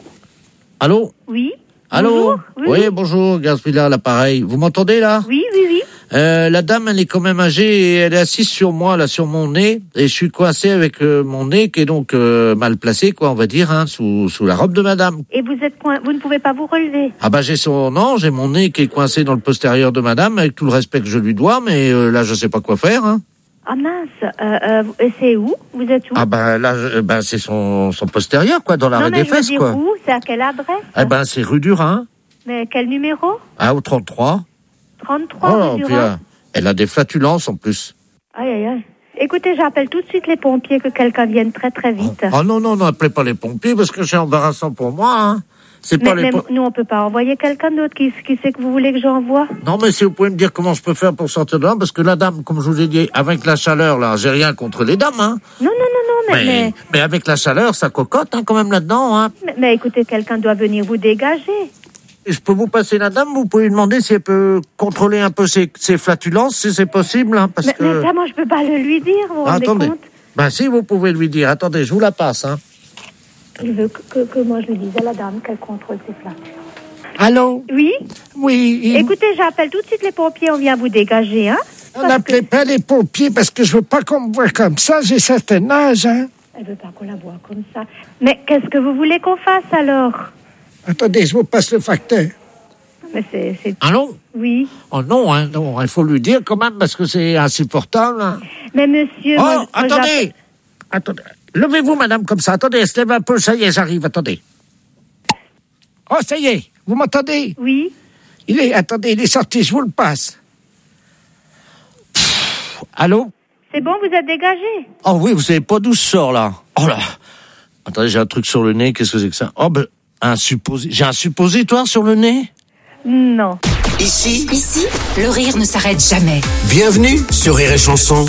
Allô? Oui. Allô? Bonjour. Oui, Oui. bonjour, Gaspilla, l'appareil. Vous m'entendez, là? Oui, oui, oui. Euh, la dame, elle est quand même âgée et elle est assise sur moi, là, sur mon nez. Et je suis coincé avec euh, mon nez qui est donc euh, mal placé, quoi, on va dire, hein, sous, sous la robe de madame. Et vous êtes coin... vous ne pouvez pas vous relever. Ah bah j'ai son... Non, j'ai mon nez qui est coincé dans le postérieur de madame, avec tout le respect que je lui dois, mais euh, là, je sais pas quoi faire, hein. Ah mince. Euh, euh, et c'est où? Vous êtes où? Ah bah là, je- ben c'est son, son postérieur, quoi, dans Non, l'arrêt mais des je veux fesses, dire quoi. où? C'est à quelle adresse? Eh ben, c'est rue du Rhin, Mais quel numéro? hein, au trente-trois. trente-trois Oh, rue du puis, Rhin. euh, elle a des flatulences, en plus. Aïe, aïe, aïe. Écoutez, j'appelle tout de suite les pompiers, que quelqu'un vienne très très vite. Oh non, non, n'appelez pas les pompiers, parce que c'est embarrassant pour moi, hein. C'est mais pas les mais po- nous, on peut pas envoyer quelqu'un d'autre. Qui, qui c'est que vous voulez que j'envoie? Non, mais si vous pouvez me dire comment je peux faire pour sortir de là, parce que la dame, comme je vous ai dit, avec la chaleur, là, j'ai rien contre les dames, hein. Non, non, non, non, mais... Mais, mais... mais avec la chaleur, ça cocotte, hein, quand même, là-dedans, hein. Mais, mais écoutez, quelqu'un doit venir vous dégager. Et je peux vous passer la dame, vous pouvez lui demander si elle peut contrôler un peu ses, ses flatulences, si c'est possible, hein, parce Mais, que... mais ça, moi, je peux pas le lui dire, vous vous Ah, rendez attendez. compte? Ben si, vous pouvez lui dire. Attendez, je vous la passe, hein. Il veut que, que, que moi, je lui dise à la dame qu'elle contrôle ses flatulents. Allô? Oui? Oui. il- Écoutez, j'appelle tout de suite les pompiers, on vient vous dégager, hein? On n'appelait pas les pompiers parce que je veux pas qu'on me voie comme ça. J'ai certain âge, hein. Elle veut pas qu'on la voie comme ça. Mais qu'est-ce que vous voulez qu'on fasse, alors? Attendez, je vous passe le facteur. Mais c'est... c'est... Allô? Oui. Oh non, hein, non, il faut lui dire quand même, parce que c'est insupportable, hein. Mais monsieur... Oh, moi- moi, j'appelle- attendez! Attendez. Levez-vous, madame, comme ça. Attendez, elle se lève un peu. Ça y est, j'arrive. Attendez. Oh, ça y est. Vous m'entendez? Oui. Il est... Attendez, il est sorti. Je vous le passe. Pff, allô? C'est bon, vous êtes dégagé? Oh oui, vous savez pas d'où je sors, là. Oh là. Attendez, j'ai un truc sur le nez. Qu'est-ce que c'est que ça? Oh, ben, un supposé... J'ai un suppositoire sur le nez? Non. Ici, Ici, le rire ne s'arrête jamais. bienvenue sur Rire et Chanson.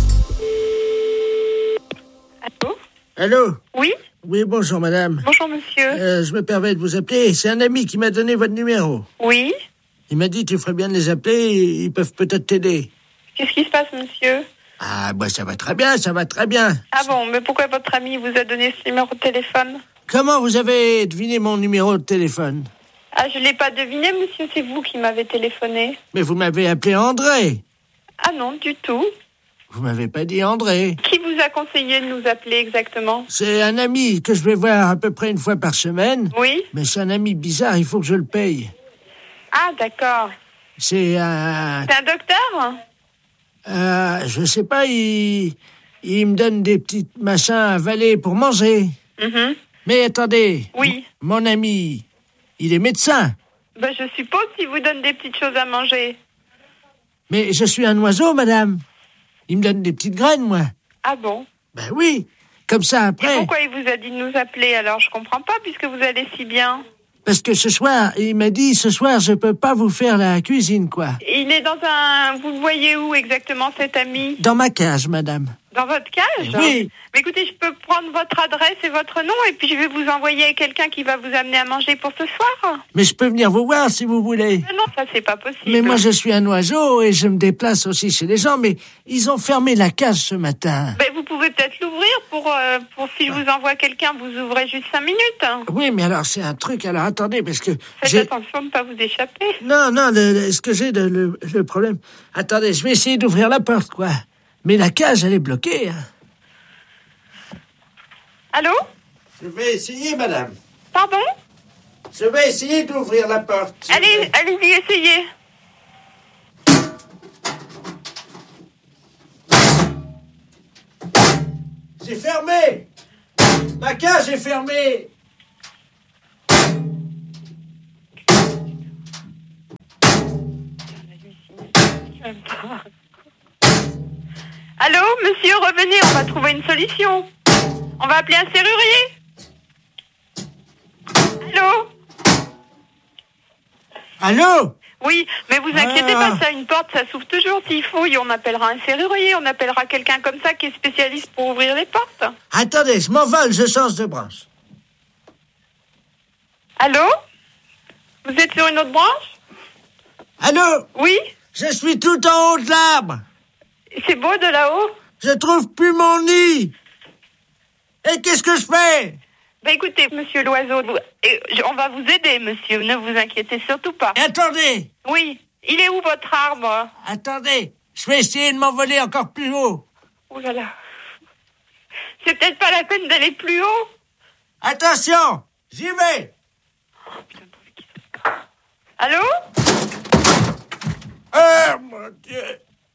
Allô? Allô? Oui? Oui, bonjour, madame. Bonjour, monsieur. Euh, je me permets de vous appeler. C'est un ami qui m'a donné votre numéro. Oui? Il m'a dit, tu ferais bien de les appeler. Ils peuvent peut-être t'aider. Qu'est-ce qui se passe, monsieur? Ah, bah, ça va très bien, ça va très bien. Ah bon, mais pourquoi votre ami vous a donné ce numéro de téléphone? Comment vous avez deviné mon numéro de téléphone? Ah, je l'ai pas deviné, monsieur, c'est vous qui m'avez téléphoné. Mais vous m'avez appelé André. Ah non, du tout. Vous m'avez pas dit André. Qui vous a conseillé de nous appeler exactement? C'est un ami que je vais voir à peu près une fois par semaine. Oui? Mais c'est un ami bizarre, il faut que je le paye. Ah, d'accord. C'est un... C'est un docteur? Euh, je sais pas, il... Il me donne des petits machins à avaler pour manger. Mhm. Mais attendez. Oui. Mon ami, il est médecin. Ben, je suppose qu'il vous donne des petites choses à manger. Mais je suis un oiseau, madame. Il me donne des petites graines, moi. Ah bon? Ben oui. Comme ça, Et après... pourquoi il vous a dit de nous appeler alors? Je comprends pas, puisque vous allez si bien. Parce que ce soir, il m'a dit, ce soir, je peux pas vous faire la cuisine, quoi. Il est dans un... Vous le voyez où exactement, cet ami? Dans ma cage, madame. Dans votre cage? Oui. Mais écoutez, je peux prendre votre adresse et votre nom, et puis je vais vous envoyer quelqu'un qui va vous amener à manger pour ce soir. Mais je peux venir vous voir si vous voulez. Mais non, ça c'est pas possible. Mais moi, je suis un oiseau et je me déplace aussi chez les gens, mais ils ont fermé la cage ce matin. Ben, vous pouvez peut-être l'ouvrir pour, euh, pour si je vous envoie quelqu'un, vous ouvrez juste cinq minutes. Oui, mais alors, c'est un truc. Alors, attendez, parce que... Faites j'ai- attention de ne pas vous échapper. Non, non, le, le- ce que j'ai, le, le, le problème... Attendez, je vais essayer d'ouvrir la porte, quoi. Mais la cage, elle est bloquée. Hein. Allô? Je vais essayer, madame. Pardon? Je vais essayer d'ouvrir la porte. Allez, allez-y, essayez. C'est fermé. Ma cage est fermée. Allô, monsieur, revenez, on va trouver une solution. On va appeler un serrurier. Allô? Allô? Oui, mais vous inquiétez Ah. pas, ça, une porte, ça s'ouvre toujours s'il faut. Et on appellera un serrurier, on appellera quelqu'un comme ça qui est spécialiste pour ouvrir les portes. Attendez, je m'envole, je change de branche. Allô? Vous êtes sur une autre branche? Allô? Oui? Je suis tout en haut de l'arbre. C'est beau de là-haut? Je trouve plus mon nid. Et qu'est-ce que je fais? Bah écoutez, monsieur l'oiseau, vous- et je- on va vous aider, monsieur, ne vous inquiétez surtout pas. Et attendez. Oui, il est où votre arbre? Attendez, je vais essayer de m'envoler encore plus haut. Oh là là. C'est peut-être pas la peine d'aller plus haut. Attention, j'y vais. Allô? Oh mon Dieu.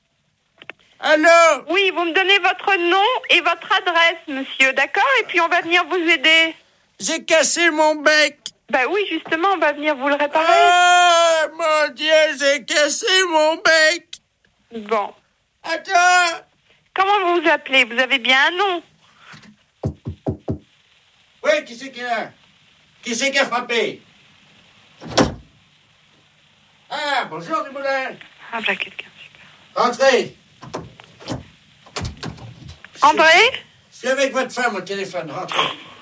Allô? Oui, vous me donnez votre nom et votre adresse, monsieur, d'accord? Et puis on va venir vous aider. J'ai cassé mon bec. Bah oui, justement, on va venir vous le réparer. Oh mon Dieu, j'ai cassé mon bec. Bon. Attends. Comment vous vous appelez? Vous avez bien un nom? Oui, qui c'est qui a? Qui c'est qui a frappé? Ah, bonjour Dumoulin. Ah, voilà quelqu'un. Entrez. André? Je suis avec votre femme au téléphone, rentrez.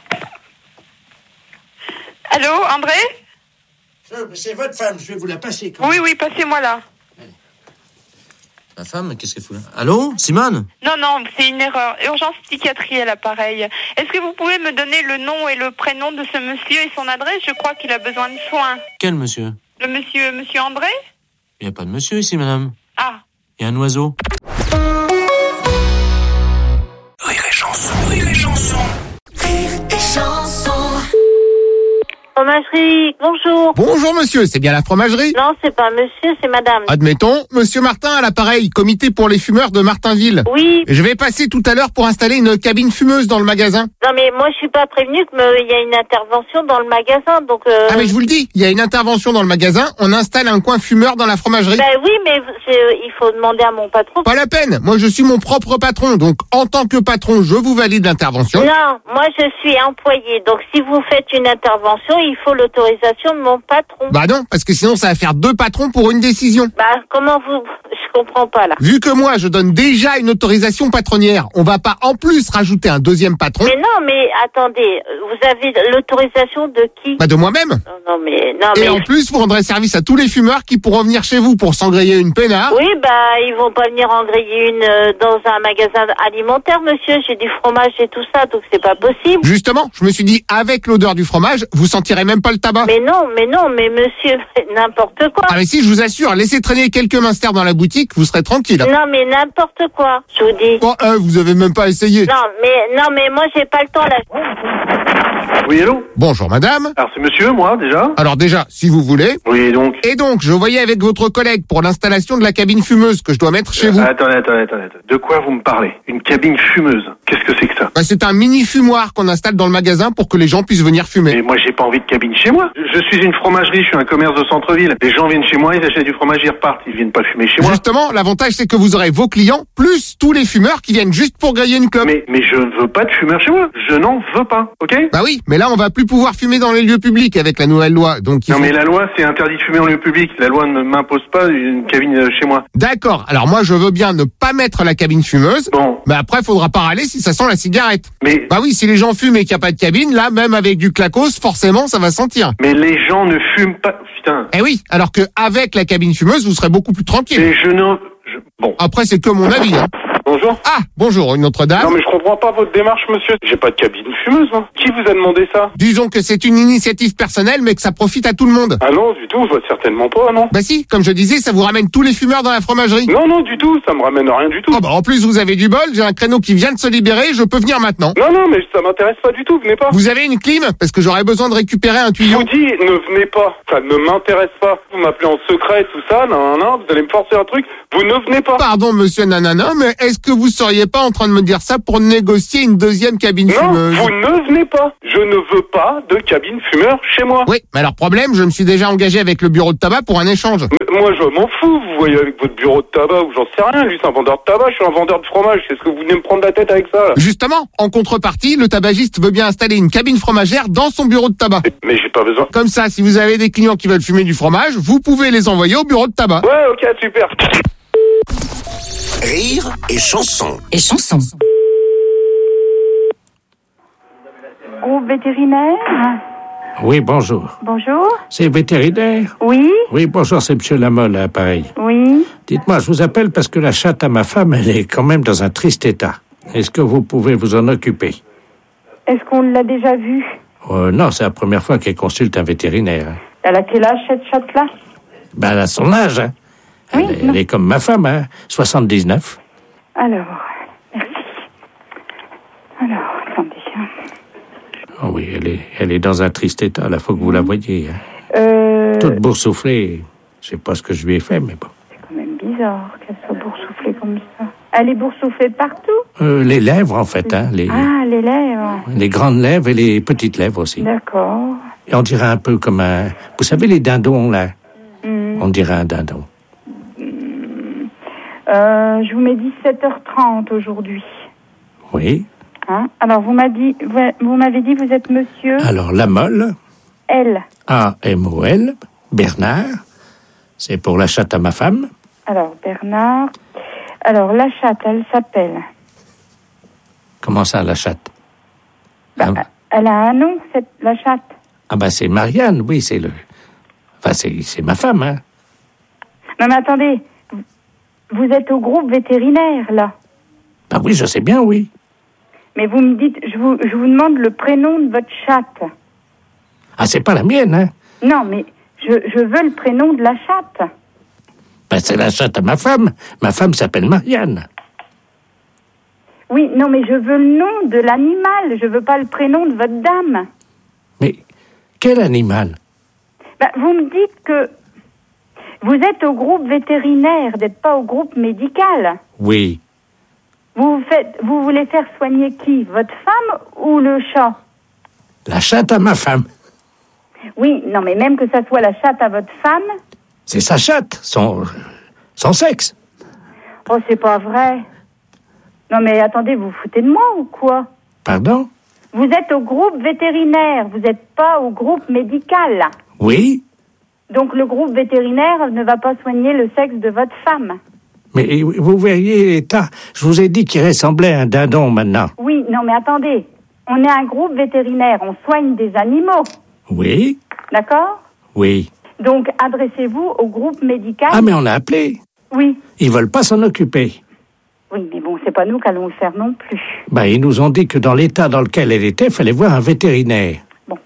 Allô, André? Je- C'est votre femme, je vais vous la passer. quand Oui, même. oui, passez-moi là. Ma femme, qu'est-ce qu'elle fout là? Allô, Simone? Non, non, c'est une erreur. Urgence psychiatrie à l'appareil. Est-ce que vous pouvez me donner le nom et le prénom de ce monsieur et son adresse? Je crois qu'il a besoin de soins. Quel monsieur? Le monsieur, monsieur André? Il n'y a pas de monsieur ici, madame. Ah. Il y a un oiseau. Rire et chanson, rire et chanson. Rire et chanson. Fromagerie, bonjour. Bonjour monsieur, c'est bien la fromagerie? Non, c'est pas monsieur, c'est madame. Admettons, monsieur Martin à l'appareil, comité pour les fumeurs de Martinville. Oui. Je vais passer tout à l'heure pour installer une cabine fumeuse dans le magasin. Non, mais moi, je suis pas prévenue qu'il y a une intervention dans le magasin, donc... Euh... Ah mais je vous le dis, il y a une intervention dans le magasin, on installe un coin fumeur dans la fromagerie. Ben oui, mais c'est- il faut demander à mon patron. Pas la peine, moi je suis mon propre patron, donc en tant que patron, je vous valide l'intervention. Non, moi, je suis employée, donc si vous faites une intervention, il faut l'autorisation de mon patron. Bah non, parce que sinon ça va faire deux patrons pour une décision. Bah, comment vous... Je comprends pas, là. Vu que moi je donne déjà une autorisation patronnière, on va pas en plus rajouter un deuxième patron. Mais non, mais attendez, vous avez l'autorisation de qui? Bah de moi-même. Non, non, mais... Non, Et mais... en plus, vous rendrez service à tous les fumeurs qui pourront venir chez vous pour s'engrayer une peinard. Oui, bah, ils vont pas venir en griller une euh, dans un magasin alimentaire, monsieur. J'ai du fromage et tout ça, donc c'est pas possible. Justement, je me suis dit, avec l'odeur du fromage, vous sentirez même pas le tabac. Mais non, mais non, mais monsieur, n'importe quoi. Ah mais si, je vous assure, laissez traîner quelques minstères dans la boutique, vous serez tranquille. Non, mais n'importe quoi, je vous dis. Oh, euh, vous avez même pas essayé. Non, mais, non, mais moi, j'ai pas le temps, là. Oui, allô? Bonjour madame. Alors, c'est monsieur, moi, déjà? Alors déjà, si vous voulez. Oui, donc? Et donc, je voyais avec votre collègue pour l'installation de la cabine fumeuse que je dois mettre chez vous. Attendez, attendez, attendez. attendez. De quoi vous me parlez? Une cabine fumeuse? Qu'est-ce que c'est que ça? Bah, c'est un mini fumoir qu'on installe dans le magasin pour que les gens puissent venir fumer. Mais moi, j'ai pas envie de cabine chez moi. Je suis une fromagerie, je suis un commerce de centre-ville. Les gens viennent chez moi, ils achètent du fromage, ils repartent. Ils viennent pas fumer chez moi. Justement, l'avantage c'est que vous aurez vos clients plus tous les fumeurs qui viennent juste pour griller une clope. Mais, mais je ne veux pas de fumeurs chez moi. Je n'en veux pas, ok? Bah oui, mais là on va plus pouvoir fumer dans les lieux publics avec la nouvelle loi. Donc il Non, faut- mais la loi, c'est interdit de fumer en lieu public. La loi ne m'impose pas une cabine euh, chez moi. D'accord, alors moi je veux bien ne pas mettre la cabine fumeuse. Bon. Mais après faudra pas râler si ça sent la cigarette. Mais, Bah oui, si les gens fument et qu'il n'y a pas de cabine, là même avec du clacos, forcément ça va sentir. mais les gens ne fument pas. Putain. Eh oui, alors que avec la cabine fumeuse, vous serez beaucoup plus tranquille. Et je ne... je- Bon. Après c'est que mon avis. Hein. Bonjour. Ah, bonjour, une autre dame. Non mais je comprends pas votre démarche, monsieur. J'ai pas de cabine fumeuse, hein. Qui vous a demandé ça? Disons que c'est une initiative personnelle, mais que ça profite à tout le monde. Ah non, du tout, certainement pas, non. Bah si, comme je disais, ça vous ramène tous les fumeurs dans la fromagerie. Non, non, du tout, ça me ramène à rien du tout. Oh bah en plus vous avez du bol, j'ai un créneau qui vient de se libérer, je peux venir maintenant. Non, non, mais ça m'intéresse pas du tout, venez pas. Vous avez une clim? Parce que j'aurais besoin de récupérer un Je tuyau. vous dis, ne venez pas. Ça ne m'intéresse pas. Vous m'appelez en secret, tout ça, non, non, vous allez me forcer un truc. Vous ne venez pas. Pardon monsieur Nanana, mais est-ce est-ce que vous seriez pas en train de me dire ça pour négocier une deuxième cabine Non, fumeuse? vous ne venez pas. Je ne veux pas de cabine fumeur chez moi. Oui, mais alors problème, je me suis déjà engagé avec le bureau de tabac pour un échange. Mais moi, je m'en fous. Vous voyez avec votre bureau de tabac ou j'en sais rien. Lui, c'est un vendeur de tabac. Je suis un vendeur de fromage. Qu'est-ce que vous venez me prendre la tête avec ça là? Justement, en contrepartie, le tabagiste veut bien installer une cabine fromagère dans son bureau de tabac. Mais j'ai pas besoin. Comme ça, si vous avez des clients qui veulent fumer du fromage, vous pouvez les envoyer au bureau de tabac. Ouais, ok, super. Rire et chanson. Et chanson. Groupe vétérinaire. Oui, bonjour. Bonjour. C'est vétérinaire? Oui. Oui, bonjour, c'est Monsieur Lamolle, à pareil. Oui. Dites-moi, je vous appelle parce que la chatte à ma femme, elle est quand même dans un triste état. Est-ce que vous pouvez vous en occuper? Est-ce qu'on l'a déjà vue? euh, Non, c'est la première fois qu'elle consulte un vétérinaire. Elle a quel âge, cette chatte-là? Ben, elle a son âge, hein. Oui, elle, est, elle est comme ma femme, hein, soixante-dix-neuf. Alors, merci. Alors, attendez. Oh oui, elle est, elle est dans un triste état, là, faut que vous la voyiez. Hein. Euh... Toute boursouflée. Je sais pas ce que je lui ai fait, mais bon. C'est quand même bizarre qu'elle soit boursouflée comme ça. Elle est boursouflée partout? Euh, les lèvres, en fait, hein. Les, ah, les lèvres. Les grandes lèvres et les petites lèvres aussi. D'accord. Et on dirait un peu comme un... Vous savez, les dindons, là? Mm. On dirait un dindon. Mm. Euh, je vous mets dix-sept heures trente aujourd'hui. Oui. Hein? Alors, vous m'avez dit, vous, vous m'avez dit, vous êtes monsieur? Alors, Lamolle. L. A M O L. Bernard. C'est pour la chatte à ma femme. Alors, Bernard. Alors, la chatte, elle s'appelle... Comment ça, la chatte? Bah, ah. Elle a un nom, cette, la chatte. Ah ben, c'est Marianne, oui, c'est le... Enfin, c'est, c'est ma femme, hein. Non, mais attendez. Vous êtes au groupe vétérinaire, là? Bah oui, je sais bien, oui. Mais vous me dites, je vous, je vous demande le prénom de votre chatte. Ah, c'est pas la mienne, hein? Non, mais je, je veux le prénom de la chatte. Ben, c'est la chatte à ma femme. Ma femme s'appelle Marianne. Oui, non, mais je veux le nom de l'animal. Je veux pas le prénom de votre dame. Mais quel animal? Ben, vous me dites que vous êtes au groupe vétérinaire, d'être pas au groupe médical. Oui. Vous faites, vous voulez faire soigner qui? Votre femme ou le chat? La chatte à ma femme. Oui, non, mais même que ça soit la chatte à votre femme. C'est sa chatte, son, son sexe. Oh, c'est pas vrai. Non, mais attendez, vous vous foutez de moi ou quoi? Pardon? Vous êtes au groupe vétérinaire, vous n'êtes pas au groupe médical. Oui. Donc le groupe vétérinaire ne va pas soigner le sexe de votre femme. Mais vous verriez l'état. Je vous ai dit qu'il ressemblait à un dindon maintenant. Oui, non mais attendez. On est un groupe vétérinaire, on soigne des animaux. Oui. D'accord? Oui. Donc adressez-vous au groupe médical. Ah mais on a appelé. Oui. Ils veulent pas s'en occuper. Oui, mais bon, c'est pas nous qui allons le faire non plus. Ben, ils nous ont dit que dans l'état dans lequel elle était, il fallait voir un vétérinaire. Bon.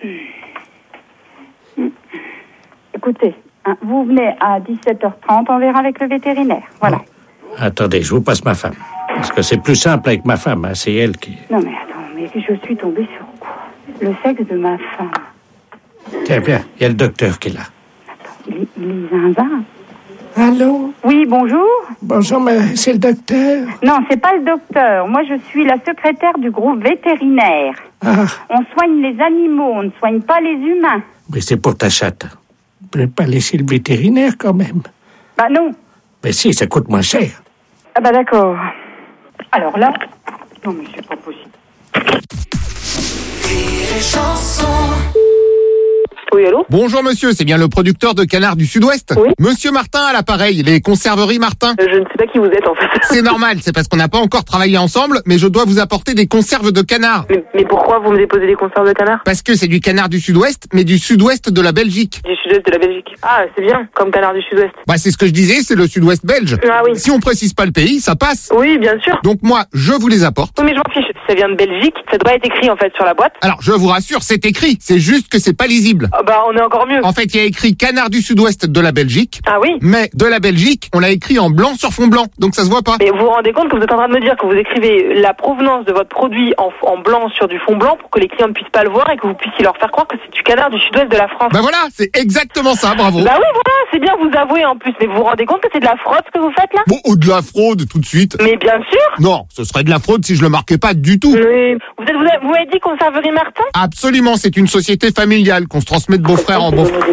Écoutez, hein, vous venez à dix-sept heures trente, on verra avec le vétérinaire. Voilà. Bon. Attendez, je vous passe ma femme. Parce que c'est plus simple avec ma femme, hein, c'est elle qui... Non mais attends, mais je suis tombée sur quoi? Le sexe de ma femme. Tiens, viens, il y a le docteur qui est là. Attends, il est, il est zinzin. Allô? Oui, bonjour. Bonjour, mais c'est le docteur? Non, c'est pas le docteur. Moi, je suis la secrétaire du groupe vétérinaire. Ah. On soigne les animaux, on ne soigne pas les humains. Mais c'est pour ta chatte. Vous ne pouvez pas laisser le vétérinaire, quand même? Bah non. Mais si, ça coûte moins cher. Ah bah d'accord. Alors là... Non, mais c'est pas possible. Rire et chanson. Oui, allô? Bonjour monsieur, c'est bien le producteur de canards du Sud-Ouest? Oui. Monsieur Martin à l'appareil, les conserveries Martin. Euh, je ne sais pas qui vous êtes en fait. C'est normal, c'est parce qu'on n'a pas encore travaillé ensemble, mais je dois vous apporter des conserves de canards. Mais, mais pourquoi vous me déposez des conserves de canards? Parce que c'est du canard du Sud-Ouest, mais du Sud-Ouest de la Belgique. Du Sud-Ouest de la Belgique. Ah, c'est bien, comme canard du Sud-Ouest. Bah c'est ce que je disais, c'est le Sud-Ouest belge. Ah oui. Si on précise pas le pays, ça passe. Oui, bien sûr. Donc moi, je vous les apporte. Oui, mais je m'en fiche, ça vient de Belgique, ça doit être écrit en fait sur la boîte. Alors, je vous rassure, c'est écrit, c'est juste que c'est pas lisible. bah, on est encore mieux. En fait, il y a écrit canard du sud-ouest de la Belgique. Ah oui? Mais de la Belgique, on l'a écrit en blanc sur fond blanc, donc ça se voit pas. Mais vous vous rendez compte que vous êtes en train de me dire que vous écrivez la provenance de votre produit en, en blanc sur du fond blanc pour que les clients ne puissent pas le voir et que vous puissiez leur faire croire que c'est du canard du sud-ouest de la France. Bah voilà, c'est exactement ça, bravo. Bah oui, voilà, c'est bien, vous avouez en plus. Mais vous vous rendez compte que c'est de la fraude ce que vous faites là? Bon, ou de la fraude tout de suite. Mais bien sûr. Non, ce serait de la fraude si je le marquais pas du tout. Mais vous êtes, vous avez, vous avez dit Conserverie Martin? Absolument, c'est une société familiale qu'on se transmet de beau-frère en beau-frère.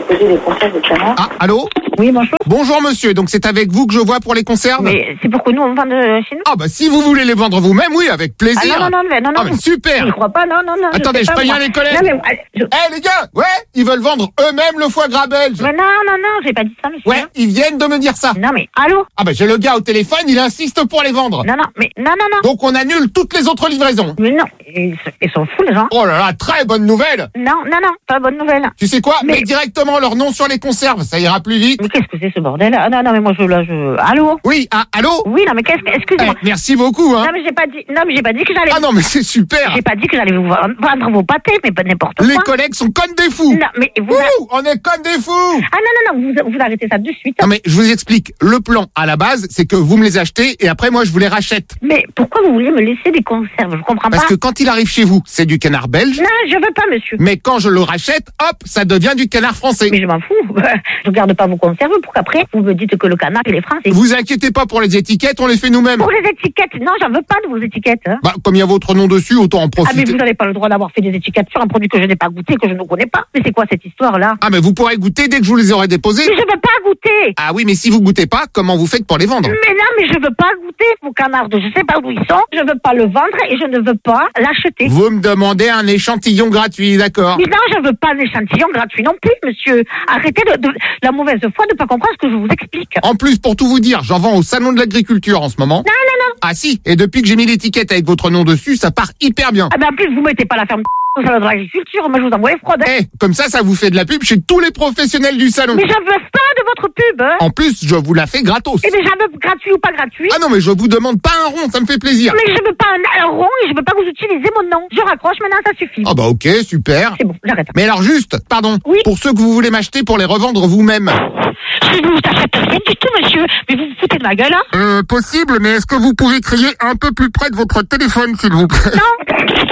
Ah, allô? Oui, bonjour. Bonjour monsieur, donc c'est avec vous que je vois pour les conserves? Mais c'est pour que nous on vende euh, chez nous. Ah bah si vous voulez les vendre vous-même, oui, avec plaisir. Ah non, non, non, non, non. Ah mais super. Je crois pas, non, non, non. Attendez, je, je préviens les collègues. Non, mais, je... Eh les gars, ouais, ils veulent vendre eux-mêmes le foie gras belge. Mais non, non, non, j'ai pas dit ça, monsieur. Ouais, ils viennent de me dire ça. Non mais, allô? Ah bah j'ai le gars au téléphone, il insiste pour les vendre. Non, non, mais, non, non, non. Donc on annule toutes les autres livraisons. Mais non, ils, ils sont fous les gens. Oh là là, très bonne nouvelle. Non, non, non, pas bonne nouvelle. Tu sais quoi? Mais... Mets directement leur nom sur les conserves, ça ira plus vite. Mais qu'est-ce que c'est ce bordel? Ah non, non, mais moi je, là, je... Allô? Oui, ah, allô? Oui, non, mais qu'est-ce que, excusez-moi. Eh, merci beaucoup, hein. Non, mais j'ai pas dit, non, mais j'ai pas dit que j'allais... Ah non, mais c'est super. J'ai pas dit que j'allais vous vendre vos pâtés, mais pas n'importe quoi. Les collègues sont comme des fous. Non, mais vous... Ouh, on est comme des fous. Ah non, non, non, vous, vous arrêtez ça de suite. Non, mais je vous explique. Le plan, à la base, c'est que vous me les achetez et après, moi, je vous les rachète. Mais pourquoi vous voulez me laisser des conserves? Je comprends Parce pas. que quand il arrive chez vous, c'est du canard belge. Non, je veux pas, monsieur. Mais quand je le rachète, hop, ça devient du canard français. Mais je m'en fous. Je garde pas vos conserves pour qu'après, vous me dites que le canard, il est français. Vous inquiétez pas pour les étiquettes, on les fait nous-mêmes. Pour les étiquettes? Non, j'en veux pas de vos étiquettes. Hein. Bah, comme il y a votre nom dessus, autant en profiter. Ah, mais vous n'avez pas le droit d'avoir fait des étiquettes sur un produit que je n'ai pas goûté, que je ne connais pas. Mais c'est quoi cette histoire-là? Ah, mais vous pourrez goûter dès que je vous les aurai déposés. Mais je veux pas goûter. Ah oui, mais si vous goûtez pas, comment vous faites pour les vendre? Mais non, mais je veux pas goûter vos canards. Je sais pas d'où ils sont. Je veux pas le vendre et je ne veux pas l'acheter. Vous me demandez un échantillon gratuit, d'accord? Mais non, je veux pas un échantillon gratuit non plus, monsieur. Arrêtez de, de la mauvaise foi de pas comprendre ce que je vous explique. En plus, pour tout vous dire, j'en vends au salon de l'agriculture en ce moment. Non, non, non. Ah si, et depuis que j'ai mis l'étiquette avec votre nom dessus, ça part hyper bien. Ah ben en plus, vous mettez pas la ferme au salon de l'agriculture, moi je vous envoie les fraudes. Eh, comme ça, ça vous fait de la pub chez tous les professionnels du salon. Mais j'en veux pas de votre pub, hein. En plus, je vous la fais gratos. Eh ben j'en veux gratuit ou pas gratuit. Ah non, mais je vous demande pas un rond, ça me fait plaisir. Mais je veux pas un, un rond et je veux pas que vous utilisez mon nom. Je raccroche maintenant, ça suffit. Ah bah ok, super. C'est bon, j'arrête. Mais alors juste, pardon, oui. Pour ceux que vous voulez m'acheter pour les revendre vous-même. Je ne vous achète rien du tout, monsieur. Mais vous vous foutez de ma gueule, hein? Euh, possible, mais est-ce que vous pouvez crier un peu plus près de votre téléphone, s'il vous plaît? Non.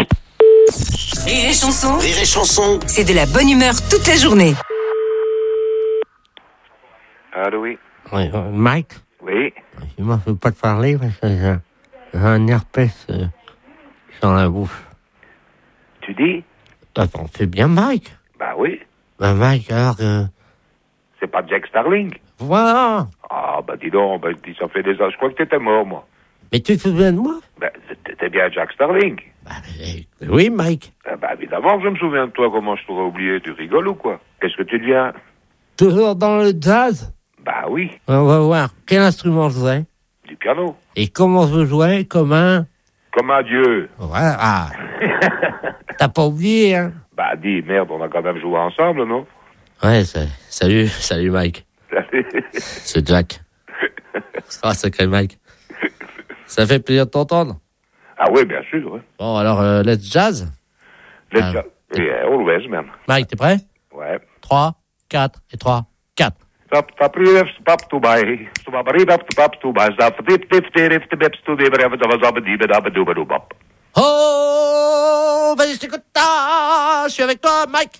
Rire et chanson. Rire et chanson. C'est de la bonne humeur toute la journée. Allô, oui. Oui, euh, Mike? Oui. Je ne veux pas te parler parce que j'ai, j'ai un herpès euh, sur la bouche. Tu dis? Attends, c'est bien Mike? Bah oui. Bah Mike, alors que... C'est pas Jack Starling? Voilà. Ah, bah dis donc, bah, dis, ça fait des ans, je crois que t'étais mort, moi. Mais tu te souviens de moi? Bah, t'étais bien Jack Starling. Bah, oui, Mike. Ah, bah évidemment que je me souviens de toi, comment je t'aurais oublié, tu rigoles ou quoi? Qu'est-ce que tu deviens? Toujours dans le jazz? Bah oui. On va voir. Quel instrument je jouais? Du piano. Et comment je jouais? Comme un... Comme un dieu. Voilà. Ah. T'as pas oublié, hein? Bah dis, merde, on a quand même joué ensemble, non? Ouais, c'est... salut, salut Mike. Salut. C'est Jack. Ah, sacré Mike. Ça fait plaisir de t'entendre. Ah oui, bien sûr. Ouais. Bon, alors, euh, let's jazz. Let's ah. jazz. Yeah, always, man. Mike, t'es prêt? Ouais. trois, quatre et trois, quatre. Stop, stop, stop, stop, to buy. Stop, stop, stop, to buy. Stop, dip, dip, dip, dip, dip, to dip, dip, dip, dip, dip, dip, dip, dip, dip. Oh, vas-y, je t'écoute, je suis avec toi, Mike.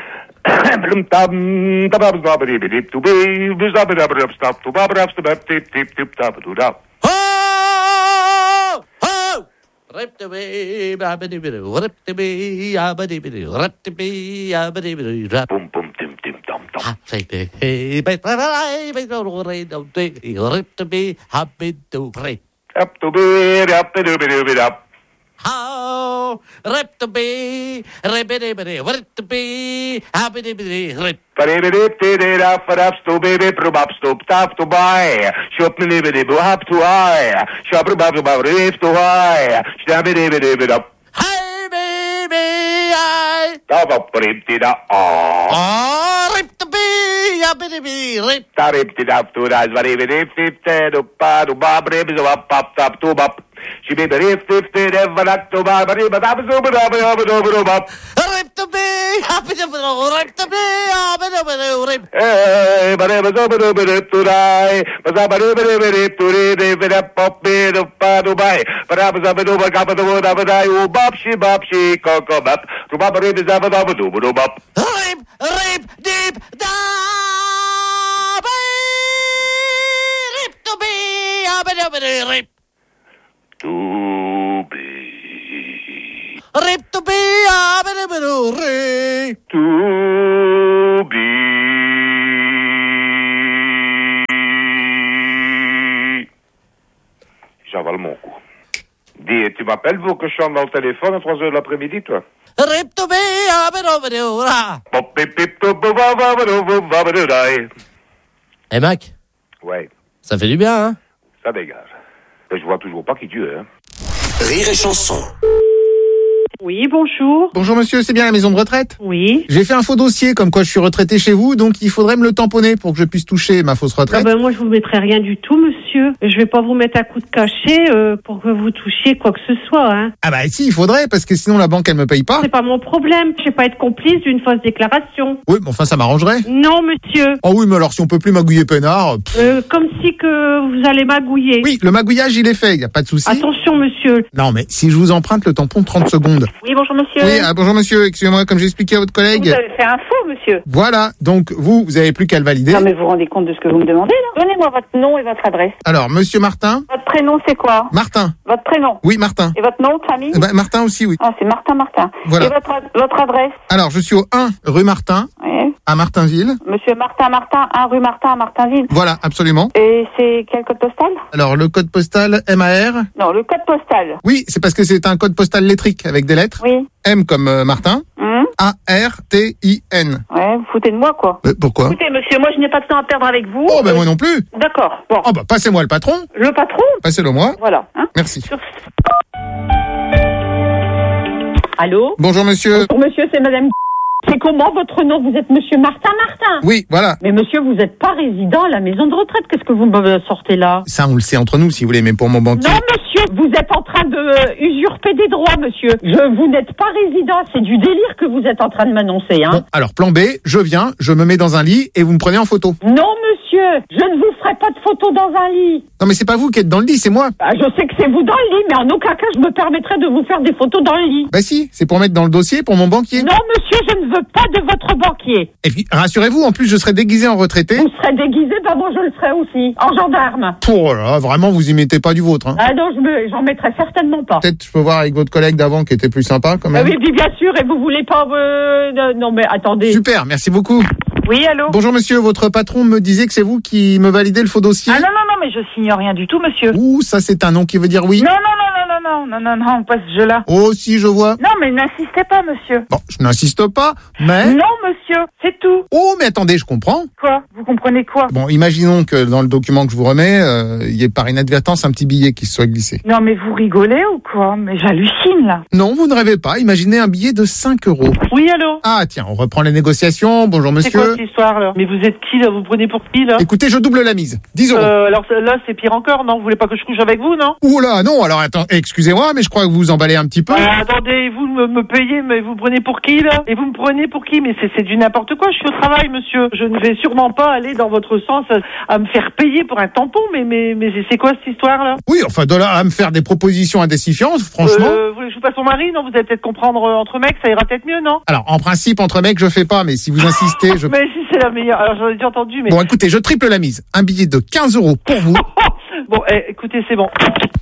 Oh, oh. Rip to me, abadi bidi, rip to me, abadi bidi, rip to me, abadi bidi, rap. Boom, boom, tim, tim, tom, tom. Ah, say the hey, but I, but no rain, don't take rip to me, happy to rip. Up to be, up to be, be, be, up. How rip to be, rip it, rip it, rip to be, happy to be, rip. Paribidip, did up, up, to baby, probab, stop, tap to buy. Shop me, libby, up to high. Shop, rub, rub, rip to high. Stabby, dibby, dibby, up. Hey, baby, I. Stop up, rip, did up. Oh. Oh, rip to be, happy to be, rip. Tarip, did up, to rise, paribidip, dip, dip, up, up, rip, up, up, up, to up. J'avale mon coup. Dis, tu m'appelles pour que je chante dans le téléphone à trois heures de l'après-midi, toi? Eh Mac, Ouais, ça fait du bien, hein? ça dégage. Mais je vois toujours pas qui tu es, hein. Rire et chanson. Oui, bonjour. Bonjour monsieur, c'est bien la maison de retraite? Oui. J'ai fait un faux dossier comme quoi je suis retraité chez vous, donc il faudrait me le tamponner pour que je puisse toucher ma fausse Ah retraite. ben moi je vous mettrai rien du tout, monsieur. Je vais pas vous mettre un coup de cachet euh, pour que vous touchiez quoi que ce soit, hein. Ah bah si, il faudrait, parce que sinon la banque elle me paye pas. C'est pas mon problème. Je vais pas être complice d'une fausse déclaration. Oui, mais enfin ça m'arrangerait. Non, monsieur. Oh oui, mais alors si on peut plus magouiller peinard... pff. Euh, comme si que vous allez magouiller. Oui, le magouillage il est fait, y a pas de souci. Attention, monsieur. Non mais si je vous emprunte le tampon de trente secondes. Oui, bonjour, monsieur. Oui, ah, bonjour monsieur, excusez-moi, comme j'ai expliqué à votre collègue. Vous avez fait un faux, monsieur. Voilà, donc vous, vous avez plus qu'à le valider. Non, mais vous vous rendez compte de ce que vous me demandez, là? Donnez-moi votre nom et votre adresse. Alors, monsieur Martin. Votre prénom, c'est quoi? Martin. Votre prénom? Oui, Martin. Et votre nom de famille? Eh ben, Martin aussi, oui. Ah, c'est Martin Martin. Voilà. Et votre, ad- votre adresse? Alors, je suis au un rue Martin, Oui. à Martinville. Monsieur Martin Martin, un rue Martin à Martinville. Voilà, absolument. Et c'est quel code postal? Alors, le code postal M A R. Non, le code postal. Oui, c'est parce que c'est un code postal lettrique avec des lettres. Oui. M comme euh, Martin. Hum. A R T I N. Ouais, vous foutez de moi, quoi. Euh, pourquoi? Écoutez, monsieur, moi, je n'ai pas de temps à perdre avec vous. Oh, ben Euh, moi non plus. D'accord. Bon. Oh, bah passez-moi le patron. Le patron? Passez-le moi. Voilà. Hein. Merci. Allô? Bonjour monsieur. Bonjour monsieur, c'est madame. C'est comment votre nom? Vous êtes monsieur Martin Martin? Oui, voilà. Mais monsieur, vous n'êtes pas résident à la maison de retraite. Qu'est-ce que vous me sortez là? Ça, on le sait entre nous, si vous voulez, mais pour mon banquier. Non monsieur, vous êtes en train de euh, usurper des droits, monsieur. Je, vous n'êtes pas résident. C'est du délire que vous êtes en train de m'annoncer, hein. Bon, alors plan B, je viens, je me mets dans un lit et vous me prenez en photo. Non monsieur, je ne vous ferai pas de photo dans un lit. Non mais c'est pas vous qui êtes dans le lit, c'est moi. Ah, je sais que c'est vous dans le lit, mais en aucun cas je me permettrai de vous faire des photos dans le lit. Bah si, c'est pour mettre dans le dossier pour mon banquier. Non monsieur, je ne veux pas de votre banquier. Et puis rassurez-vous, en plus je serai déguisé en retraité. Vous serez déguisé, bah moi je le serai aussi, en gendarme. Oh là, vraiment vous y mettez pas du vôtre. Hein. Ah non, je me, j'en mettrai certainement pas. Peut-être je peux voir avec votre collègue d'avant qui était plus sympa quand Ah même. oui, puis bien sûr, et vous voulez pas... Euh, euh, non mais attendez. Super, merci beaucoup. Oui, allô? Bonjour monsieur, votre patron me disait que c'est vous qui me validez le faux dossier. Ah non, non, non, mais je signe rien du tout, monsieur. Ouh, ça c'est un nom qui veut dire oui. Non, non, non, non, non, non, non, non, non, pas ce jeu-là. Oh si, je vois. Non, mais n'insistez pas, monsieur. Bon, je n'insiste pas, mais... Non, monsieur, c'est tout. Oh, mais attendez, je comprends. Quoi? Vous comprenez quoi? Bon, imaginons que dans le document que je vous remets, euh, il y ait par inadvertance un petit billet qui se soit glissé. Non, mais vous rigolez ou quoi? Mais j'hallucine, là. Non, vous ne rêvez pas. Imaginez un billet de cinq euros. Oui, allô? Ah, tiens, on reprend les négociations. Bonjour, C'est quoi monsieur. cette histoire, là? Mais vous êtes qui, là? Vous prenez pour qui, là? Écoutez, je double la mise. dix euros. Euh, alors là, c'est pire encore, non? Vous voulez pas que je couche avec vous, non? Ouh là, non, alors attends, excusez-moi, mais je crois que vous emballez un petit peu. Ah, attendez, vous me, me payez, mais vous prenez pour qui, là? Et vous me prenez pour qui? Mais c'est, c'est du n'importe quoi, je suis au travail, monsieur. Je ne vais sûrement pas aller dans votre sens à, à me faire payer pour un tampon, mais, mais, mais c'est quoi cette histoire, là? Oui, enfin, de là à me faire des propositions indécifiantes, franchement. Euh, vous voulez que je vous passe mon mari? Non, vous allez peut-être comprendre euh, entre mecs, ça ira peut-être mieux, non? Alors, en principe, entre mecs, je fais pas, mais si vous insistez, je... Mais si c'est la meilleure, alors j'en ai déjà entendu, mais... Bon, écoutez, je triple la mise. Un billet de quinze euros pour vous. Bon, eh, écoutez, c'est bon.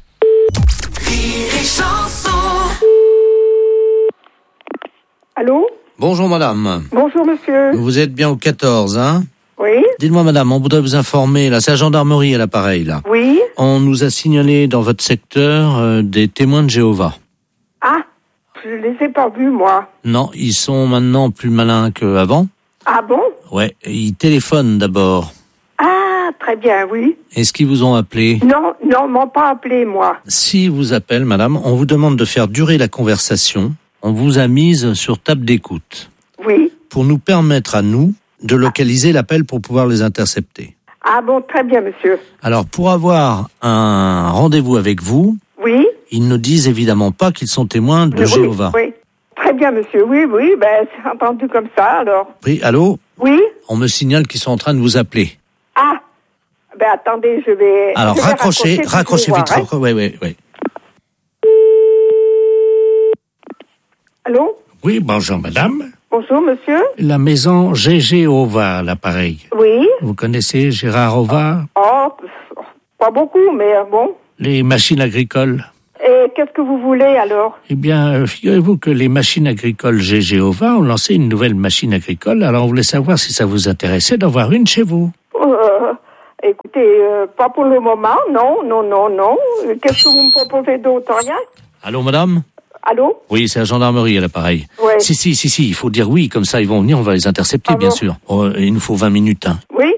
Allô? Bonjour madame. Bonjour monsieur. Vous êtes bien au quatorze, hein? Oui? Dites-moi madame, on voudrait vous informer, là c'est la gendarmerie à l'appareil là. Oui? On nous a signalé dans votre secteur euh, des témoins de Jéhovah. Ah, je les ai pas vus moi. Non, ils sont maintenant plus malins qu'avant. Ah bon? Ouais, ils téléphonent d'abord. Ah, très bien, oui. Est-ce qu'ils vous ont appelé? Non, non, ils m'ont pas appelé moi. S'ils vous appellent madame, on vous demande de faire durer la conversation. On vous a mise sur table d'écoute. Oui. Pour nous permettre à nous de localiser l'appel pour pouvoir les intercepter. Ah bon, très bien monsieur. Alors, pour avoir un rendez-vous avec vous, Oui? Ils ne disent évidemment pas qu'ils sont témoins de Oui, Jéhovah. Oui, très bien, monsieur. Oui, oui, ben, c'est entendu comme ça, alors. Oui, allô? Oui? On me signale qu'ils sont en train de vous appeler. Ah, ben attendez, je vais... Alors, je vais raccrochez, raccrocher, raccrochez puis vite. je vais voir, hein. Oui, oui, oui. Allô? Oui, bonjour madame. Bonjour, monsieur. La maison G G Ova, l'appareil. Oui? Vous connaissez Gérard Ova? Oh, pas beaucoup, mais euh, bon. Les machines agricoles. Et qu'est-ce que vous voulez, alors? Eh bien, euh, figurez-vous que les machines agricoles G G Ova ont lancé une nouvelle machine agricole. Alors, on voulait savoir si ça vous intéressait d'en voir une chez vous. Euh, écoutez, euh, pas pour le moment, non, non, non, non. Euh, Qu'est-ce que vous me proposez d'autre? Rien? Allô, madame? Allô? Oui, c'est la gendarmerie à l'appareil. Ouais. Si, si, si, si, il faut dire oui, comme ça ils vont venir, on va les intercepter, Ah bien bon? sûr. Oh, il nous faut vingt minutes. Hein. Oui?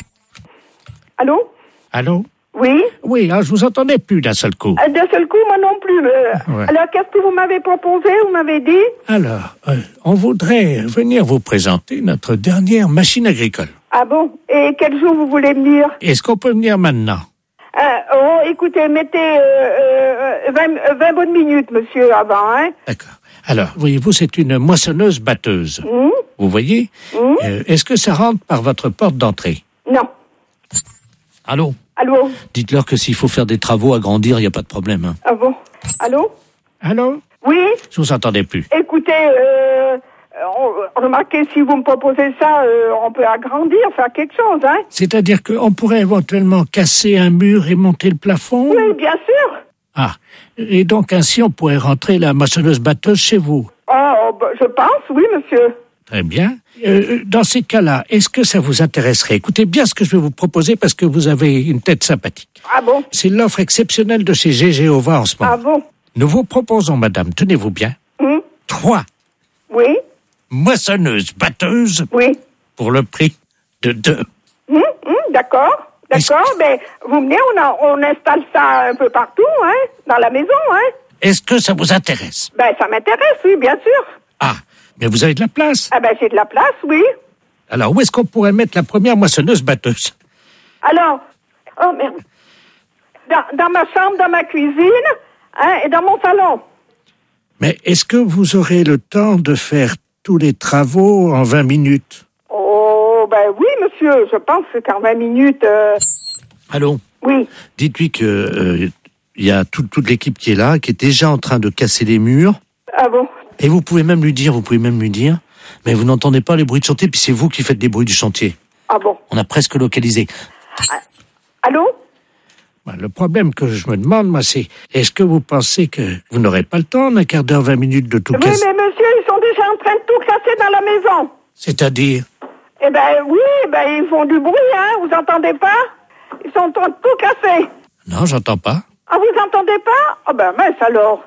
Allô? Allô? Oui? Oui, ah, je vous entendais plus d'un seul coup. Euh, D'un seul coup, moi non plus. euh, Ouais. Alors, qu'est-ce que vous m'avez proposé? Vous m'avez dit? Alors, euh, on voudrait venir vous présenter notre dernière machine agricole. Ah bon? Et quel jour vous voulez venir? Est-ce qu'on peut venir maintenant? Euh, oh, écoutez, mettez euh, euh, vingt, vingt bonnes minutes, monsieur, avant, hein? Alors, voyez-vous, c'est une moissonneuse-batteuse. Hum? Vous voyez? Hum? Euh, Est-ce que ça rentre par votre porte d'entrée? Non. Allô? Allô? Dites-leur que s'il faut faire des travaux, agrandir, il n'y a pas de problème. Hein. Ah bon? Allô? Allô? Oui? Je vous entendais plus. Écoutez, euh, on- remarquez, si vous me proposez ça, euh, on peut agrandir, faire quelque chose, hein? C'est-à-dire qu'on pourrait éventuellement casser un mur et monter le plafond? Oui, bien sûr. Ah, et donc ainsi on pourrait rentrer la moissonneuse-batteuse chez vous. Oh, bah, je pense, oui, monsieur. Très bien. Euh, dans ces cas-là, est-ce que ça vous intéresserait? Écoutez bien ce que je vais vous proposer parce que vous avez une tête sympathique. Ah bon? C'est l'offre exceptionnelle de chez G G Ova en ce moment. Ah bon? Nous vous proposons, madame, tenez-vous bien, Hum? trois Oui? moissonneuses-batteuses Oui. pour le prix de deux. Hum, hum, d'accord. D'accord, mais vous venez, on, a- on installe ça un peu partout, hein? Dans la maison, hein? Est-ce que ça vous intéresse? Ben, ça m'intéresse, oui, bien sûr. Ah, mais vous avez de la place. Ah ben, j'ai de la place, oui. Alors, où est-ce qu'on pourrait mettre la première moissonneuse-batteuse? Alors, oh merde. Dans, dans ma chambre, dans ma cuisine, hein, et dans mon salon. Mais est-ce que vous aurez le temps de faire tous les travaux en vingt minutes? Oh, ben oui, monsieur, je pense qu'en vingt minutes... euh, Allô? Oui. Dites-lui que euh, il y a tout- toute l'équipe qui est là, qui est déjà en train de casser les murs. Ah bon? Et vous pouvez même lui dire, vous pouvez même lui dire, mais vous n'entendez pas les bruits de chantier, puis c'est vous qui faites des bruits du chantier. Ah bon? On a presque localisé. Allô? Ben, le problème que je me demande, moi, c'est est-ce que vous pensez que vous n'aurez pas le temps en un quart d'heure, vingt minutes de tout Oui, casser? mais monsieur, ils sont déjà en train de tout casser dans la maison. C'est-à-dire? Eh ben oui, ben ils font du bruit, hein, vous entendez pas? Ils sont en train de tout casser. Non, j'entends pas. Ah, vous entendez pas? Ah ben mince alors.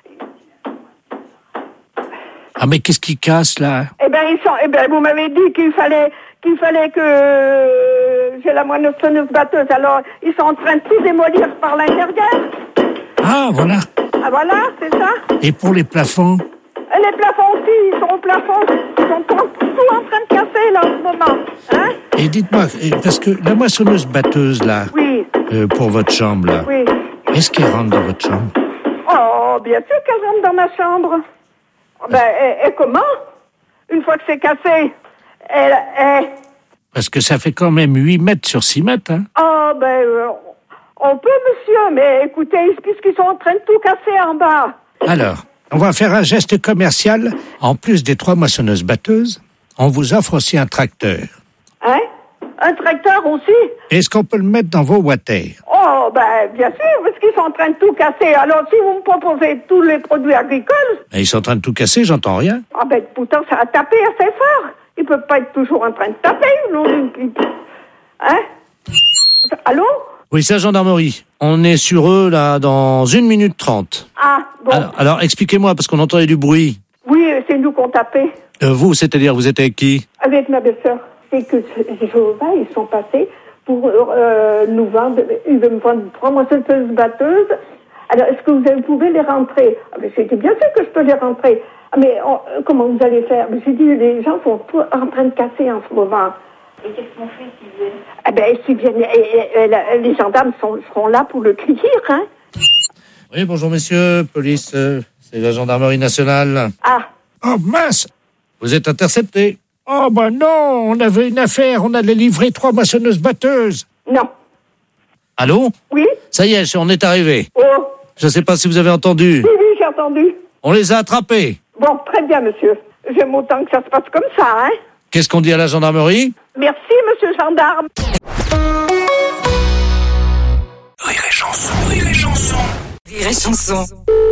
Ah, mais qu'est-ce qui casse, là? Eh ben ils sont, eh ben vous m'avez dit qu'il fallait, qu'il fallait que euh, j'ai la moissonneuse batteuse. Alors ils sont en train de tout démolir par l'intérieur. Ah, voilà. Ah voilà, c'est ça. Et pour les plafonds? Et les plafonds aussi, ils sont au plafond. Ils sont tout, tout en train de casser là en ce moment. Hein? Et dites-moi, eh, parce que la moissonneuse-batteuse, là, Oui. euh, pour votre chambre, là, Oui. est-ce qu'elle rentre dans votre chambre? Oh, bien sûr qu'elle rentre dans ma chambre. Ben, et, et comment? Une fois que c'est cassé, elle, elle... Parce que ça fait quand même huit mètres sur six mètres, hein? Oh, ben, euh, on peut, monsieur, mais écoutez, puisqu'ils sont en train de tout casser en bas. Alors, on va faire un geste commercial. En plus des trois moissonneuses-batteuses, on vous offre aussi un tracteur. Hein? Un tracteur aussi? Est-ce qu'on peut le mettre dans vos water? Oh, ben, bien sûr, parce qu'ils sont en train de tout casser. Alors, si vous me proposez tous les produits agricoles, Ils sont en train de tout casser, j'entends rien. ah ben, pourtant, ça a tapé assez fort. Ils peuvent pas être toujours en train de taper, non? Hein? Allô? Oui, c'est la gendarmerie. On est sur eux, là, dans une minute trente. Ah, bon. Alors, alors, expliquez-moi, parce qu'on entendait du bruit. Oui, c'est nous qu'on tapait. Euh, vous, c'est-à-dire, vous êtes avec qui? Avec ma belle-sœur. C'est que Jéhovah, ils sont passés pour euh, nous vendre, ils veulent me vendre trois moissonneuses batteuses. Alors, est-ce que vous pouvez les rentrer? Ah, ben, j'ai dit, bien sûr que je peux les rentrer. Ah, mais on- comment vous allez faire? Ben, j'ai dit, les gens sont tous en train de casser en ce moment. Et qu'est-ce qu'on fait s'ils viennent? Ah ben, s'ils viennent, et- et- et la- les gendarmes sont, seront là pour le cueillir, hein? Oui, bonjour messieurs, police, euh, c'est la gendarmerie nationale. Ah. Oh mince. Vous êtes intercepté. Oh ben non, on avait une affaire, on allait livrer trois moissonneuses batteuses. Non. Allô? Oui. Ça y est, on est arrivé. Oh. Je ne sais pas si vous avez entendu. Oui, oui, j'ai entendu. On les a attrapés. Bon, très bien, monsieur. J'aime autant que ça se passe comme ça, hein. Qu'est-ce qu'on dit à la gendarmerie? Merci, monsieur le gendarme. Rire et chanson, rire et chanson. Rire et chanson.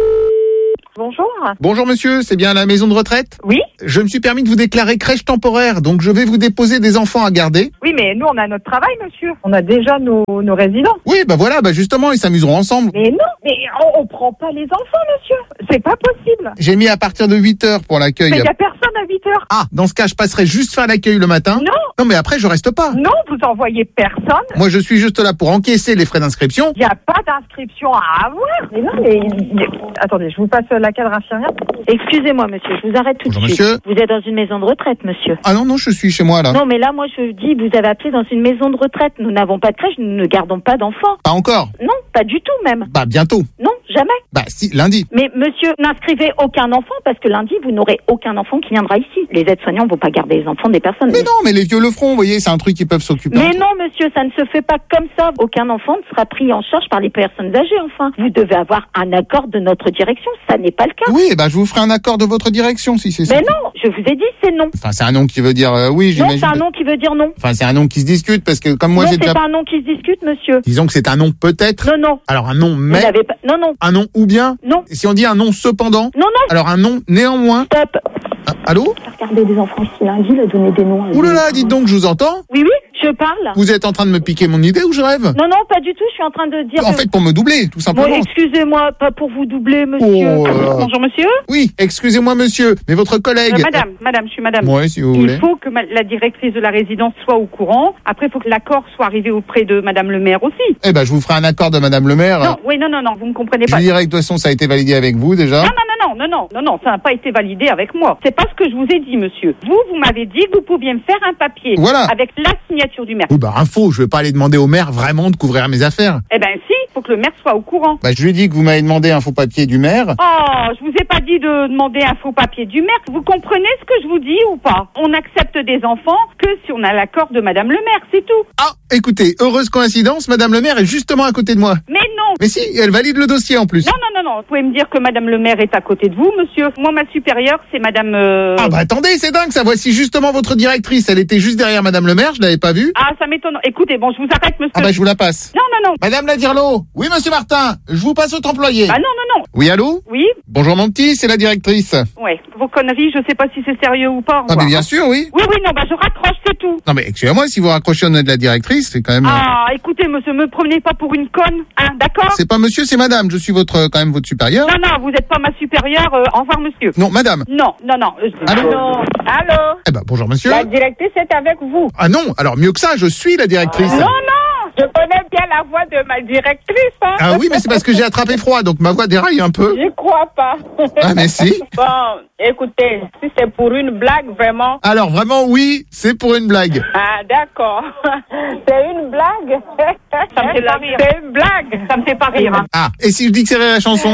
Bonjour. Bonjour monsieur, c'est bien la maison de retraite? Oui. Je me suis permis de vous déclarer crèche temporaire, donc je vais vous déposer des enfants à garder. Oui, mais nous, on a notre travail, monsieur. On a déjà nos, nos résidents. Oui, bah voilà, bah justement, ils s'amuseront ensemble. Mais non, mais on, on prend pas les enfants, monsieur. C'est pas possible. J'ai mis à partir de huit heures pour l'accueil. Mais il y a personne à huit heures. Ah, dans ce cas, je passerai juste faire l'accueil le matin. Non. Non, mais après, je reste pas. Non, vous envoyez personne. Moi, je suis juste là pour encaisser les frais d'inscription. Il n'y a pas d'inscription à avoir. Mais non, mais... Attendez, je vous passe la cadre infirmière. Excusez-moi, monsieur, je vous arrête tout Bonjour, de suite. monsieur. Vous êtes dans une maison de retraite, monsieur. Ah non, non, je suis chez moi, là. Non, mais là, moi, je dis, vous avez appelé dans une maison de retraite. Nous n'avons pas de crèche, nous ne gardons pas d'enfants. Pas encore. Non, pas du tout, même. Bah, bientôt. Non, jamais. Bah, si, lundi. Mais monsieur, n'inscrivez aucun enfant parce que lundi, vous n'aurez aucun enfant qui viendra ici. Les aides-soignants ne vont pas garder les enfants des personnes. Mais non, mais les vieux le feront, vous voyez, c'est un truc qu'ils peuvent s'occuper. Mais non, monsieur, ça ne se fait pas comme ça. Aucun enfant ne sera pris en charge par les personnes âgées, enfin. Vous devez avoir un accord de notre direction. Ça n'est pas le cas. Oui, bah, je vous ferai un accord de votre direction, si c'est ça. Mais non, je vous ai dit, c'est non. Enfin, c'est un nom qui veut dire euh, oui, Non, j'imagine. c'est un nom qui veut dire non. Enfin, c'est un nom qui se discute, parce que comme moi, non, j'ai c'est déjà... pas un nom qui se discute, monsieur. Disons que c'est un nom peut-être. Non, non. Alors, un nom Vous mais... n'avez pas... Non, non. Un nom ou bien. Non. Et si on dit un nom cependant. Non, non. Alors, un nom néanmoins. Stop. Ah, allô? Regardez des enfants ici lundi, leur donner des noms. Ouh là là, dites donc, je vous entends. Oui, oui, je parle. Vous êtes en train de me piquer mon idée ou je rêve? Non, non, pas du tout. Je suis en train de dire. En que- fait, pour me doubler, tout simplement. Bon, excusez-moi, pas pour vous doubler, monsieur. Oh là là. Bonjour, monsieur. Oui, excusez-moi, monsieur, mais votre collègue. Euh, madame, madame, je suis madame. Ouais, si vous il voulez. faut que ma- la directrice de la résidence soit au courant. Après, il faut que l'accord soit arrivé auprès de madame le maire aussi. Eh ben, je vous ferai un accord de madame le maire. Non, oui, non, non, non, vous ne comprenez Je pas. dirais que de toute façon, ça a été validé avec vous, déjà. Non, non, non, non, non, non, non, ça n'a pas été validé avec moi. C'est pas ce que je vous ai dit, monsieur. Vous, vous m'avez dit que vous pouviez me faire un papier. Voilà. Avec la signature du maire. Oui, bah, info, je vais pas aller demander au maire vraiment de couvrir mes affaires. Eh ben, si, il faut que le maire soit au courant. Bah, je lui ai dit que vous m'avez demandé un faux papier du maire. Oh, je vous ai pas dit de demander un faux papier du maire. Vous comprenez ce que je vous dis ou pas? On accepte des enfants que si on a l'accord de madame le maire, c'est tout. Ah, écoutez, heureuse coïncidence, madame le maire est justement à côté de moi. Mais non. Mais si, elle valide le dossier en plus. Non, non, non, non. Vous pouvez me dire que madame le maire est à côté de vous, monsieur. Moi, ma supérieure, c'est madame... euh, Ah bah attendez, c'est dingue ça, voici justement votre directrice, elle était juste derrière madame le maire, je l'avais pas vue. Ah, ça m'étonne. Écoutez, bon, je vous arrête, monsieur. Ah bah je vous la passe. Non, non, non. Madame Ladirlo. Oui, monsieur Martin, je vous passe votre employé. Ah non, non, non. Oui, allô? Oui. Bonjour mon petit, c'est la directrice. Ouais, vos conneries, je sais pas si c'est sérieux ou pas. au Ah revoir. mais bien sûr, oui. Oui, oui, non, bah je raccroche, c'est tout. Non mais excusez-moi, si vous raccrochez au nom de la directrice, c'est quand même... Ah, écoutez, monsieur, me prenez pas pour une conne, hein, d'accord? C'est pas monsieur, c'est madame, je suis votre quand même votre supérieur. Non, non, vous êtes pas ma supérieure. euh, au revoir, monsieur. Non, madame. Non, non, non. euh, Allô non. Allô? Eh ben bonjour monsieur. La directrice est avec vous. Ah non, alors mieux que ça, je suis la directrice. Non, non, je connais bien la voix de ma directrice. Hein. Ah oui, mais c'est parce que j'ai attrapé froid, donc ma voix déraille un peu. Je crois pas. Ah mais si. Bon, écoutez, si c'est pour une blague, vraiment. Alors vraiment oui, c'est pour une blague. Ah, d'accord. C'est une blague. Ça me fait pas rire. C'est une blague. Ça me fait pas rire. Hein. Ah, et si je dis que c'est Rire et Chanson?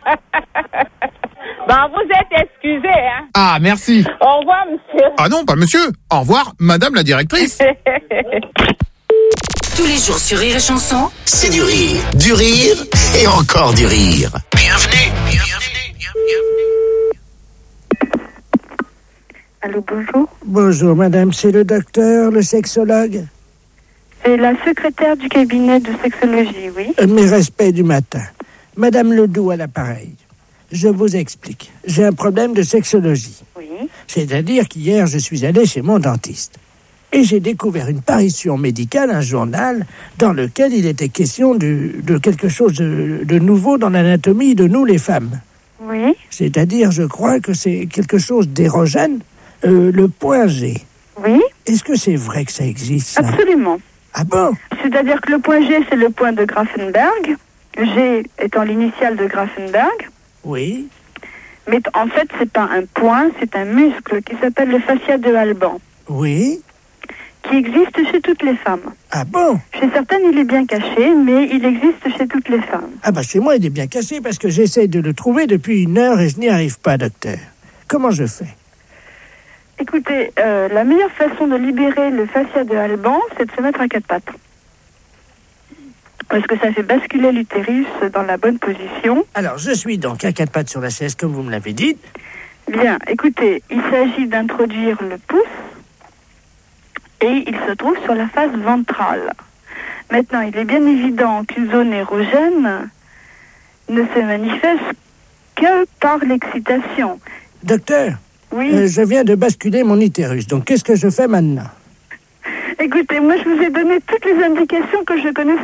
Ben, vous êtes excusé, hein. Ah, merci. Au revoir, monsieur. Ah non, pas monsieur. Au revoir, madame la directrice. Tous les jours sur Rire et Chanson, C'est du rire, du rire et encore du rire. Bienvenue, bienvenue, bienvenue. Allô, bonjour. Bonjour madame, c'est le docteur, le sexologue. C'est la secrétaire du cabinet de sexologie, oui. Euh, Mes respects du matin. Madame Ledoux à l'appareil. Je vous explique. J'ai un problème de sexologie. Oui. C'est-à-dire qu'hier, je suis allé chez mon dentiste. Et j'ai découvert une parution médicale, un journal, dans lequel il était question de, de quelque chose de, de nouveau dans l'anatomie de nous, les femmes. Oui. C'est-à-dire, je crois que c'est quelque chose d'érogène, euh, le point G. Oui. Est-ce que c'est vrai que ça existe, ça? Absolument. Ah bon? C'est-à-dire que le point G, c'est le point de Grafenberg. G étant l'initiale de Grafenberg. Oui. Mais en fait, c'est pas un point, c'est un muscle qui s'appelle le fascia de Alban. Oui. qui existe chez toutes les femmes. Ah bon? Chez certaines, il est bien caché, mais il existe chez toutes les femmes. Ah bah chez moi, il est bien caché parce que j'essaie de le trouver depuis une heure et je n'y arrive pas, docteur. Comment je fais? Écoutez, euh, la meilleure façon de libérer le fascia de Alban, c'est de se mettre à quatre pattes. Parce que ça fait basculer l'utérus dans la bonne position. Alors, je suis donc à quatre pattes sur la chaise, comme vous me l'avez dit. Bien, écoutez, il s'agit d'introduire le pouce et il se trouve sur la face ventrale. Maintenant, il est bien évident qu'une zone érogène ne se manifeste que par l'excitation. Docteur, oui. euh, je viens de basculer mon utérus, donc qu'est-ce que je fais maintenant? Écoutez, moi je vous ai donné toutes les indications que je connaissais.